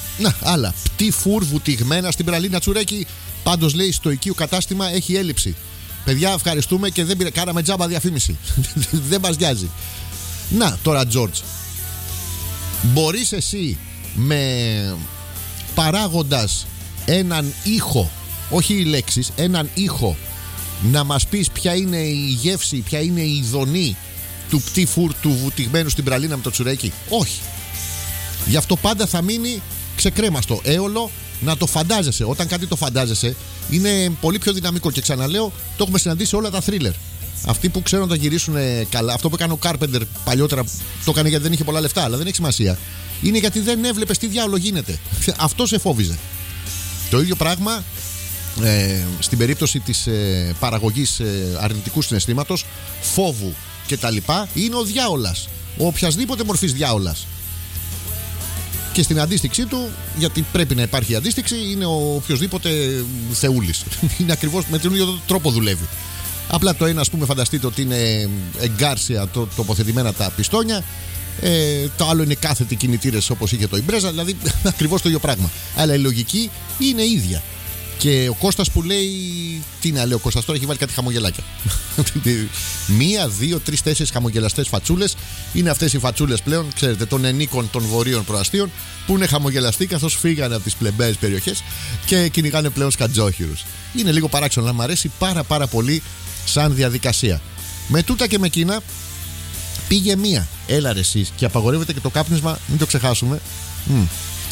Να, άλλα. Πτή φουρ βουτυγμένα στην πραλίνα τσουρέκι. Πάντως λέει στο οικείο κατάστημα έχει έλλειψη. Παιδιά, ευχαριστούμε και δεν πήρα. Κάναμε τζάμπα διαφήμιση. Δεν μας νοιάζει. Να, τώρα, George. Μπορείς εσύ με παράγοντας έναν ήχο, όχι οι λέξεις, έναν ήχο, να μας πεις ποια είναι η γεύση, ποια είναι η ειδονή του πτή φουρ του βουτυγμένου στην πραλίνα με το τσουρέκι? Όχι. Γι' αυτό πάντα θα μείνει ξεκρέμαστο, έολο, να το φαντάζεσαι. Όταν κάτι το φαντάζεσαι είναι πολύ πιο δυναμικό. Και ξαναλέω, το έχουμε συναντήσει όλα τα θρίλερ. Αυτοί που ξέρουν να τα γυρίσουν καλά, αυτό που έκανε ο Κάρπεντερ παλιότερα, το έκανε γιατί δεν είχε πολλά λεφτά, αλλά δεν έχει σημασία. Είναι γιατί δεν έβλεπε τι διάολο γίνεται. Αυτό σε φόβιζε. Το ίδιο πράγμα ε, στην περίπτωση της ε, παραγωγής ε, αρνητικού συναισθήματος, φόβου κτλ. Είναι ο διάολας. Ο οποιασδήποτε μορφής διάολας. Και στην αντίστοιξή του, γιατί πρέπει να υπάρχει αντίστοιξη, είναι ο οποιοσδήποτε θεούλης. Είναι ακριβώς με τον ίδιο τρόπο δουλεύει. Απλά το ένα, ας πούμε, φανταστείτε ότι είναι εγκάρσια το, τοποθετημένα τα πιστόνια. Ε, το άλλο είναι κάθετοι κινητήρες όπως είχε το Ιμπρέζα. Δηλαδή ακριβώς το ίδιο πράγμα. Αλλά η λογική είναι ίδια. Και ο Κώστας που λέει. Τι να λέει ο Κώστας τώρα, έχει βάλει κάτι χαμογελάκια. Μία, δύο, τρεις, τέσσερις χαμογελαστές φατσούλες. Είναι αυτές οι φατσούλες πλέον, ξέρετε, των ενίκων των βορείων προαστίων, που είναι χαμογελαστοί καθώς φύγανε από τις πλεμπαίες περιοχές και κυνηγάνε πλέον σκατζόχυρους. Είναι λίγο παράξενο, αλλά μου αρέσει πάρα πάρα πολύ σαν διαδικασία. Με τούτα και με εκείνα, πήγε μία. Έλα ρε εσείς, και απαγορεύεται και το κάπνισμα, μην το ξεχάσουμε. Mm.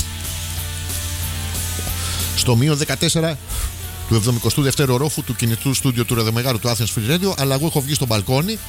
Στο μείον δεκατέσσερα του εβδομηκοστού δεύτερου ορόφου του κινητού στούντιο του Ραδομεγάρου του Athens Free Radio, αλλά εγώ έχω βγει στο μπαλκόνι.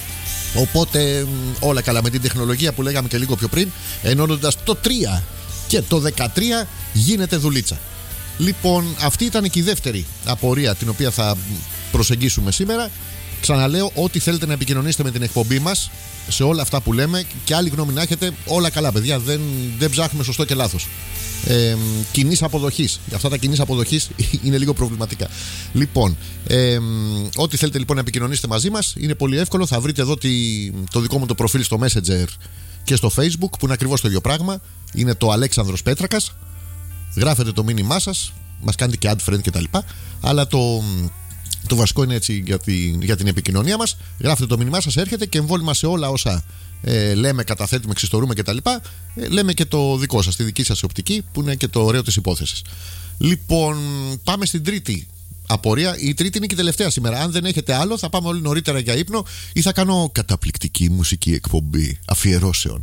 Οπότε όλα καλά με την τεχνολογία που λέγαμε και λίγο πιο πριν, ενώνοντας το τρία και το δεκατρία γίνεται δουλίτσα. Λοιπόν, αυτή ήταν και η δεύτερη απορία την οποία θα προσεγγίσουμε σήμερα. Ξαναλέω, ό,τι θέλετε να επικοινωνήσετε με την εκπομπή μας, σε όλα αυτά που λέμε, και άλλη γνώμη να έχετε, όλα καλά, παιδιά. Δεν, δεν ψάχνουμε σωστό και λάθος. Ε, κοινής αποδοχής. Αυτά τα κοινής αποδοχής είναι λίγο προβληματικά. Λοιπόν, ε, ό,τι θέλετε λοιπόν να επικοινωνήσετε μαζί μας, είναι πολύ εύκολο. Θα βρείτε εδώ τη, το δικό μου το προφίλ στο Messenger και στο Facebook, που είναι ακριβώς το ίδιο πράγμα. Είναι το Αλέξανδρος Πέτρακας. Γράφετε το μήνυμά σας, μας κάνετε και add friend κτλ. Αλλά το. Το βασικό είναι έτσι για, τη, για την επικοινωνία μας. Γράφετε το μήνυμά σας, έρχεται και εμβόλυμα σε όλα όσα ε, λέμε, καταθέτουμε, ξιστορούμε κτλ. Ε, λέμε και το δικό σας, τη δική σας οπτική, που είναι και το ωραίο της υπόθεσης. Λοιπόν, πάμε στην τρίτη απορία. Η τρίτη είναι και η τελευταία σήμερα. Αν δεν έχετε άλλο, θα πάμε όλοι νωρίτερα για ύπνο ή θα κάνω καταπληκτική μουσική εκπομπή αφιερώσεων.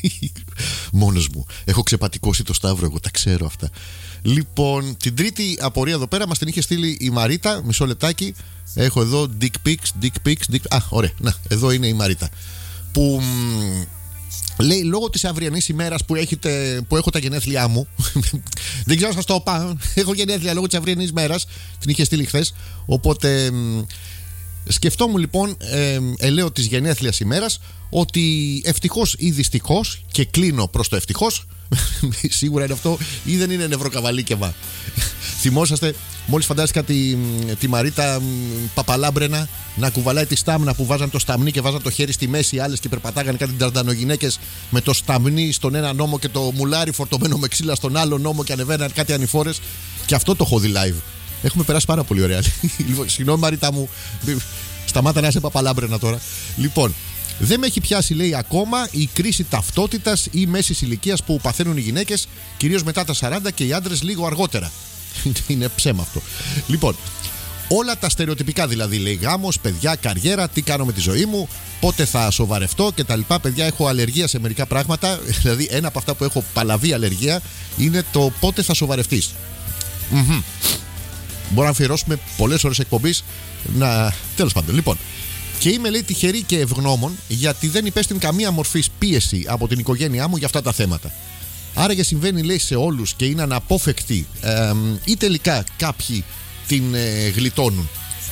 Μόνος μου. Έχω ξεπατικώσει το Σταύρο, εγώ τα ξέρω αυτά. Λοιπόν, την τρίτη απορία εδώ πέρα μας την είχε στείλει η Μαρίτα. Μισό λεπτάκι. Έχω εδώ dick pics, dick pics, dick... Α, ωραία. Να, εδώ είναι η Μαρίτα. Που μ, λέει, λόγω της αυριανής ημέρας που, έχετε, που έχω τα γενέθλιά μου. Δεν ξέρω να σας το πω. Έχω γενέθλια λόγω της αυριανής ημέρας. Την είχε στείλει χθες. Οπότε μ, σκεφτόμουν λοιπόν, ε, ελέω της γενέθλιας ημέρας, ότι ευτυχώς ή δυστυχώς, και κλείνω προς το ευτυχώς, σίγουρα είναι αυτό, ή δεν είναι νευροκαβαλίκευα. Θυμόσαστε, μόλις φαντάστηκα τη, τη Μαρίτα παπαλάμπρενα να κουβαλάει τη στάμνα που βάζαν το σταμνί και βάζαν το χέρι στη μέση, οι άλλες και περπατάγανε κάτι τραντανογυναίκες με το σταμνί στον ένα νόμο και το μουλάρι φορτωμένο με ξύλα στον άλλο νόμο και ανεβαίναν κάτι ανηφόρες. Και αυτό το έχω δει live. Έχουμε περάσει πάρα πολύ ωραία. Συγγνώμη Μαρίτα μου, σταμάτα να είσαι παπαλάμπρενα τώρα. Λοιπόν, δεν με έχει πιάσει, λέει, ακόμα η κρίση ταυτότητας ή μέσης ηλικίας που παθαίνουν οι γυναίκες, κυρίως μετά τα σαράντα, και οι άντρες λίγο αργότερα. Είναι ψέμα αυτό. Λοιπόν, όλα τα στερεοτυπικά δηλαδή, λέει, γάμος, παιδιά, καριέρα, τι κάνω με τη ζωή μου, πότε θα σοβαρευτώ κτλ. Παιδιά, έχω αλλεργία σε μερικά πράγματα. Δηλαδή, ένα από αυτά που έχω παλαβή αλλεργία είναι το πότε θα σοβαρευτείς. Mm-hmm. Μπορούμε να αφιερώσουμε πολλές ώρες εκπομπής να... Τέλος πάντων, λοιπόν. Και είμαι, λέει, τυχερή και ευγνώμων γιατί δεν υπέστην καμία μορφής πίεση από την οικογένειά μου για αυτά τα θέματα. Άρα και συμβαίνει, λέει, σε όλους και είναι αναπόφευκτη, ε, ή τελικά κάποιοι την ε, γλιτώνουν.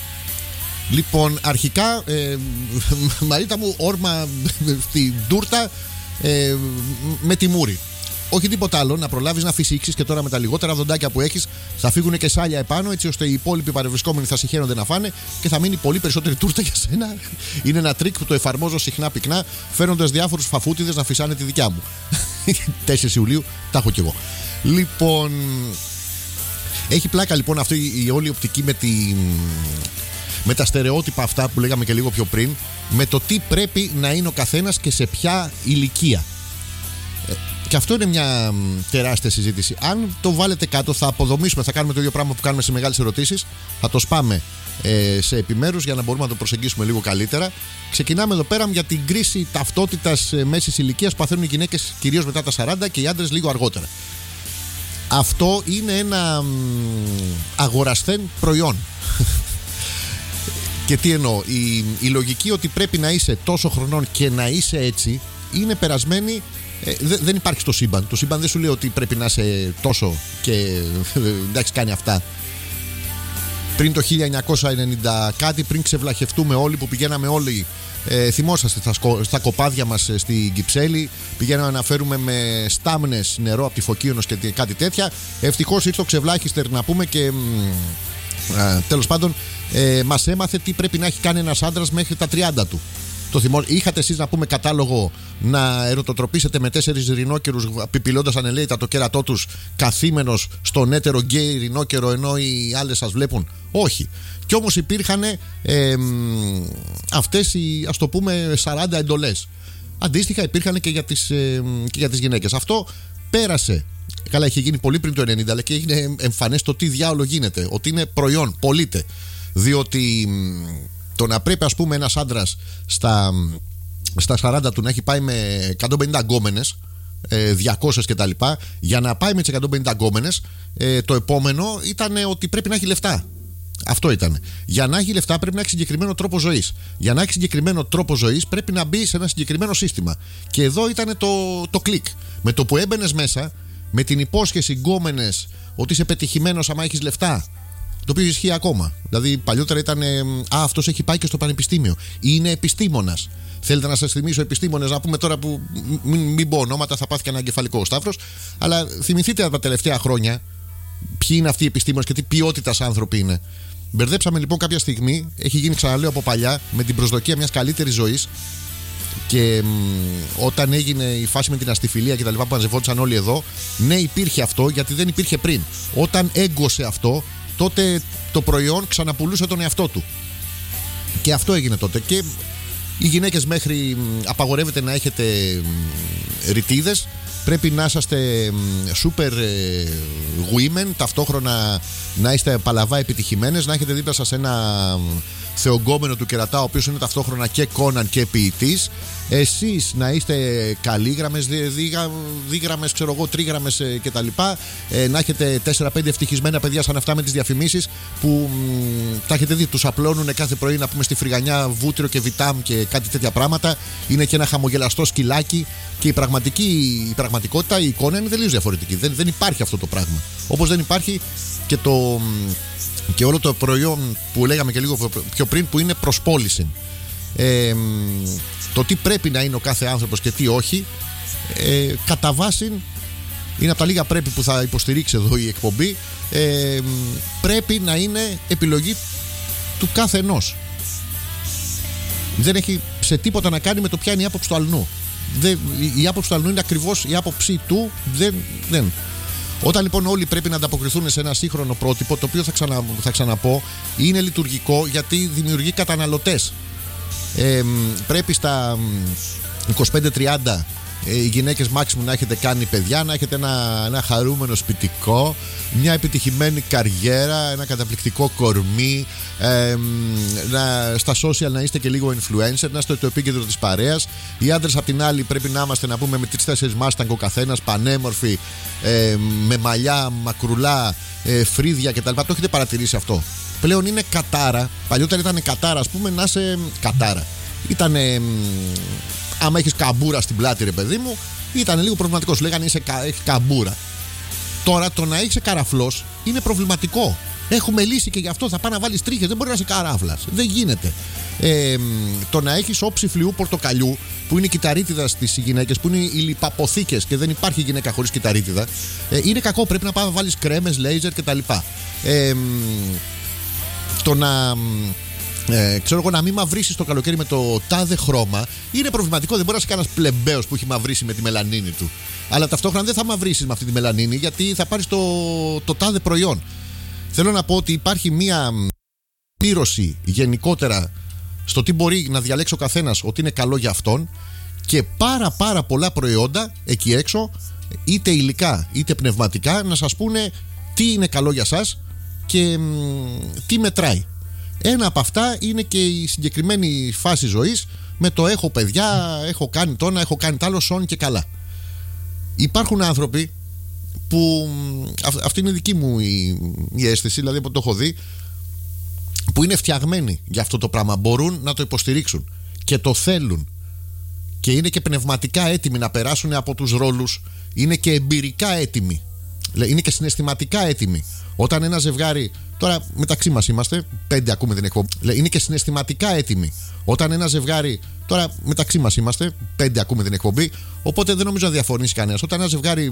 Λοιπόν, αρχικά, ε, Μαρίτα μου, όρμα στην τούρτα ε, με τη μούρη. Όχι τίποτα άλλο, να προλάβεις να φυσήξεις, και τώρα με τα λιγότερα δοντάκια που έχεις θα φύγουν και σάλια επάνω, έτσι ώστε οι υπόλοιποι παρευρισκόμενοι θα συχαίνονται να φάνε και θα μείνει πολύ περισσότερη τούρτα για σένα. Είναι ένα τρίκ που το εφαρμόζω συχνά πυκνά, φέρνοντας διάφορους φαφούτιδες να φυσάνε τη δικιά μου. τέσσερις Ιουλίου, τα έχω κι εγώ. Λοιπόν, έχει πλάκα λοιπόν αυτή η όλη οπτική με, τη, με τα στερεότυπα αυτά που λέγαμε και λίγο πιο πριν, με το τι πρέπει να είναι ο καθένας και σε ποια ηλικία. Και αυτό είναι μια τεράστια συζήτηση. Αν το βάλετε κάτω, θα αποδομήσουμε, θα κάνουμε το ίδιο πράγμα που κάνουμε σε μεγάλες ερωτήσεις. Θα το σπάμε ε, σε επιμέρους για να μπορούμε να το προσεγγίσουμε λίγο καλύτερα. Ξεκινάμε εδώ πέρα για την κρίση ταυτότητας μέσης ηλικίας που παθαίνουν οι γυναίκες κυρίως μετά τα σαράντα και οι άντρες λίγο αργότερα. Αυτό είναι ένα αγορασθέν προϊόν. Και τι εννοώ, η, η λογική ότι πρέπει να είσαι τόσο χρονών και να είσαι έτσι είναι περασμένη. Ε, δε, δεν υπάρχει στο σύμπαν. Το σύμπαν δεν σου λέει ότι πρέπει να είσαι τόσο και εντάξει κάνει αυτά. Πριν το χίλια εννιακόσια ενενήντα κάτι, πριν ξεβλαχευτούμε όλοι, που πηγαίναμε όλοι, ε, θυμόσαστε στα, σκο, στα κοπάδια μας ε, στην Κυψέλη, πηγαίναμε να φέρουμε με στάμνες νερό από τη Φωκίωνος και κάτι τέτοια. Ευτυχώς ήρθε ο Ξεβλάχιστερ να πούμε και ε, τέλος πάντων ε, μας έμαθε τι πρέπει να έχει κάνει ένας άντρας μέχρι τα τριάντα του. Το θυμό... Είχατε εσείς να πούμε κατάλογο να ερωτοτροπήσετε με τέσσερις ρινόκερους πιπιλώντας ανελαίητα το κέρατό τους καθήμενος στον έτερο γκέι ρινόκερο ενώ οι άλλες σας βλέπουν? Όχι. Κι όμως υπήρχαν ε, αυτές οι, ας το πούμε, σαράντα εντολές. Αντίστοιχα υπήρχαν και για τις, ε, και για τις γυναίκες. Αυτό πέρασε. Καλά, είχε γίνει πολύ πριν το ενενήντα, αλλά και έγινε εμφανές το τι διάολο γίνεται. Ότι είναι προϊόν, πωλείται. Διότι το να πρέπει, ας πούμε, ένας άντρας στα, στα σαράντα του να έχει πάει με εκατόν πενήντα γκόμενες, διακόσιες κτλ. Για να πάει με τις εκατόν πενήντα γκόμενες, το επόμενο ήταν ότι πρέπει να έχει λεφτά. Αυτό ήταν. Για να έχει λεφτά πρέπει να έχει συγκεκριμένο τρόπο ζωής. Για να έχει συγκεκριμένο τρόπο ζωής πρέπει να μπει σε ένα συγκεκριμένο σύστημα. Και εδώ ήταν το, το κλικ. Με το που έμπαινες μέσα, με την υπόσχεση γκόμενες ότι είσαι πετυχημένος άμα έχεις λεφτά. Το οποίο ισχύει ακόμα. Δηλαδή, παλιότερα ήταν. Α, αυτός έχει πάει και στο πανεπιστήμιο. Είναι επιστήμονας. Θέλετε να σας θυμίσω επιστήμονες, να πούμε τώρα που. Μην, μην πω ονόματα, θα πάθει και ένα εγκεφαλικό ο Σταύρος. Αλλά θυμηθείτε τα τελευταία χρόνια ποιοι είναι αυτοί οι επιστήμονες και τι ποιότητας άνθρωποι είναι. Μπερδέψαμε λοιπόν κάποια στιγμή, έχει γίνει, ξαναλέω από παλιά, με την προσδοκία μιας καλύτερης ζωής. Και μ, όταν έγινε η φάση με την αστιφιλία και τα λοιπά που μαζευόντουσαν όλοι εδώ, ναι, υπήρχε αυτό γιατί δεν υπήρχε πριν. Όταν έγκωσε αυτό, τότε το προϊόν ξαναπουλούσε τον εαυτό του. Και αυτό έγινε τότε. Και οι γυναίκες μέχρι απαγορεύεται να έχετε ρητίδες. Πρέπει να είσαστε super women, ταυτόχρονα να είστε παλαβά επιτυχημένες, να έχετε δίπλα σας ένα θεογκόμενο του κερατά, ο οποίος είναι ταυτόχρονα και κόναν και ποιητής. Εσείς να είστε καλήγραμμες, δίγραμμες, ξέρω εγώ, τρίγραμμες κτλ. Ε, να έχετε τέσσερα πέντε ευτυχισμένα παιδιά σαν αυτά με τις διαφημίσεις που μ, τα έχετε δει, τους απλώνουν κάθε πρωί να πούμε στη φρυγανιά βούτυρο και βιτάμ και κάτι τέτοια πράγματα. Είναι και ένα χαμογελαστό σκυλάκι. Και η, πραγματική, η πραγματικότητα, η εικόνα είναι τελείως διαφορετική. Δεν, δεν υπάρχει αυτό το πράγμα. Όπως δεν υπάρχει και, το, και όλο το προϊόν που λέγαμε και λίγο πιο πριν, που είναι προσπόληση. Ε, το τι πρέπει να είναι ο κάθε άνθρωπος και τι όχι, ε, κατά βάση είναι από τα λίγα πρέπει που θα υποστηρίξει εδώ η εκπομπή. Ε, πρέπει να είναι επιλογή του κάθε ενός. Δεν έχει σε τίποτα να κάνει με το ποια είναι η άποψη του αλλού. Δεν, η άποψη του αλλού είναι ακριβώς η άποψη του. Δεν, δεν. Όταν λοιπόν όλοι πρέπει να ανταποκριθούν σε ένα σύγχρονο πρότυπο, το οποίο θα, ξανα, θα ξαναπώ είναι λειτουργικό γιατί δημιουργεί καταναλωτές. Ε, πρέπει στα είκοσι πέντε τριάντα οι γυναίκες maximum να έχετε κάνει παιδιά, να έχετε ένα, ένα χαρούμενο σπιτικό, μια επιτυχημένη καριέρα, ένα καταπληκτικό κορμί, ε, να, στα social να είστε και λίγο influencer, να είστε το επίκεντρο της παρέας. Οι άντρες απ' την άλλη πρέπει να είμαστε, να πούμε, με τρεις τέσσερις Mustang ο καθένας, πανέμορφοι, ε, με μαλλιά, μακρουλά, ε, φρύδια κτλ. Το έχετε παρατηρήσει αυτό? Πλέον είναι κατάρα. Παλιότερα ήταν κατάρα, ας πούμε, να είσαι κατάρα. Ήτανε. Άμα έχεις καμπούρα στην πλάτη, ρε παιδί μου, ήταν λίγο προβληματικό. Σου λέγανε είσαι, έχεις καμπούρα. Τώρα το να είσαι καραφλός είναι προβληματικό. Έχουμε λύσει και γι' αυτό. Θα πάει να βάλεις τρίχες. Δεν μπορεί να είσαι καράφλας. Δεν γίνεται. Ε, το να έχεις όψη φλοιού πορτοκαλιού, που είναι η κυταρίτιδα στις γυναίκες, που είναι οι λιπαποθήκες και δεν υπάρχει γυναίκα χωρίς κυταρίτιδα, ε, είναι κακό. Πρέπει να πάει να βάλεις κρέμες, λέιζερ κτλ. Ε, το να Ε, ξέρω εγώ, να μην μαυρίσει το καλοκαίρι με το τάδε χρώμα είναι προβληματικό. Δεν μπορεί να είσαι κανένα πλεμπέος που έχει μαυρίσει με τη μελανίνη του. Αλλά ταυτόχρονα δεν θα μαυρίσει με αυτή τη μελανίνη, γιατί θα πάρει το, το τάδε προϊόν. Θέλω να πω ότι υπάρχει μία πλήρωση γενικότερα στο τι μπορεί να διαλέξει ο καθένας ότι είναι καλό για αυτόν, και πάρα πάρα πολλά προϊόντα εκεί έξω, είτε υλικά είτε πνευματικά, να σας πούνε τι είναι καλό για σας και μ, τι μετράει. Ένα από αυτά είναι και η συγκεκριμένη φάση ζωής με το έχω παιδιά, έχω κάνει τόνα, έχω κάνει τ' άλλο, σόν και καλά. Υπάρχουν άνθρωποι που, αυτή είναι δική μου η, η αίσθηση, δηλαδή που το έχω δει, που είναι φτιαγμένοι για αυτό το πράγμα, μπορούν να το υποστηρίξουν και το θέλουν και είναι και πνευματικά έτοιμοι να περάσουν από τους ρόλους, είναι και εμπειρικά έτοιμοι, είναι και συναισθηματικά έτοιμοι. Όταν ένα ζευγάρι, τώρα μεταξύ μας είμαστε, πέντε ακούμε την εκπομπή, είναι και συναισθηματικά έτοιμοι. Όταν ένα ζευγάρι, τώρα μεταξύ μας είμαστε, πέντε ακούμε την εκπομπή, οπότε δεν νομίζω να διαφωνήσει κανένας. Όταν ένα ζευγάρι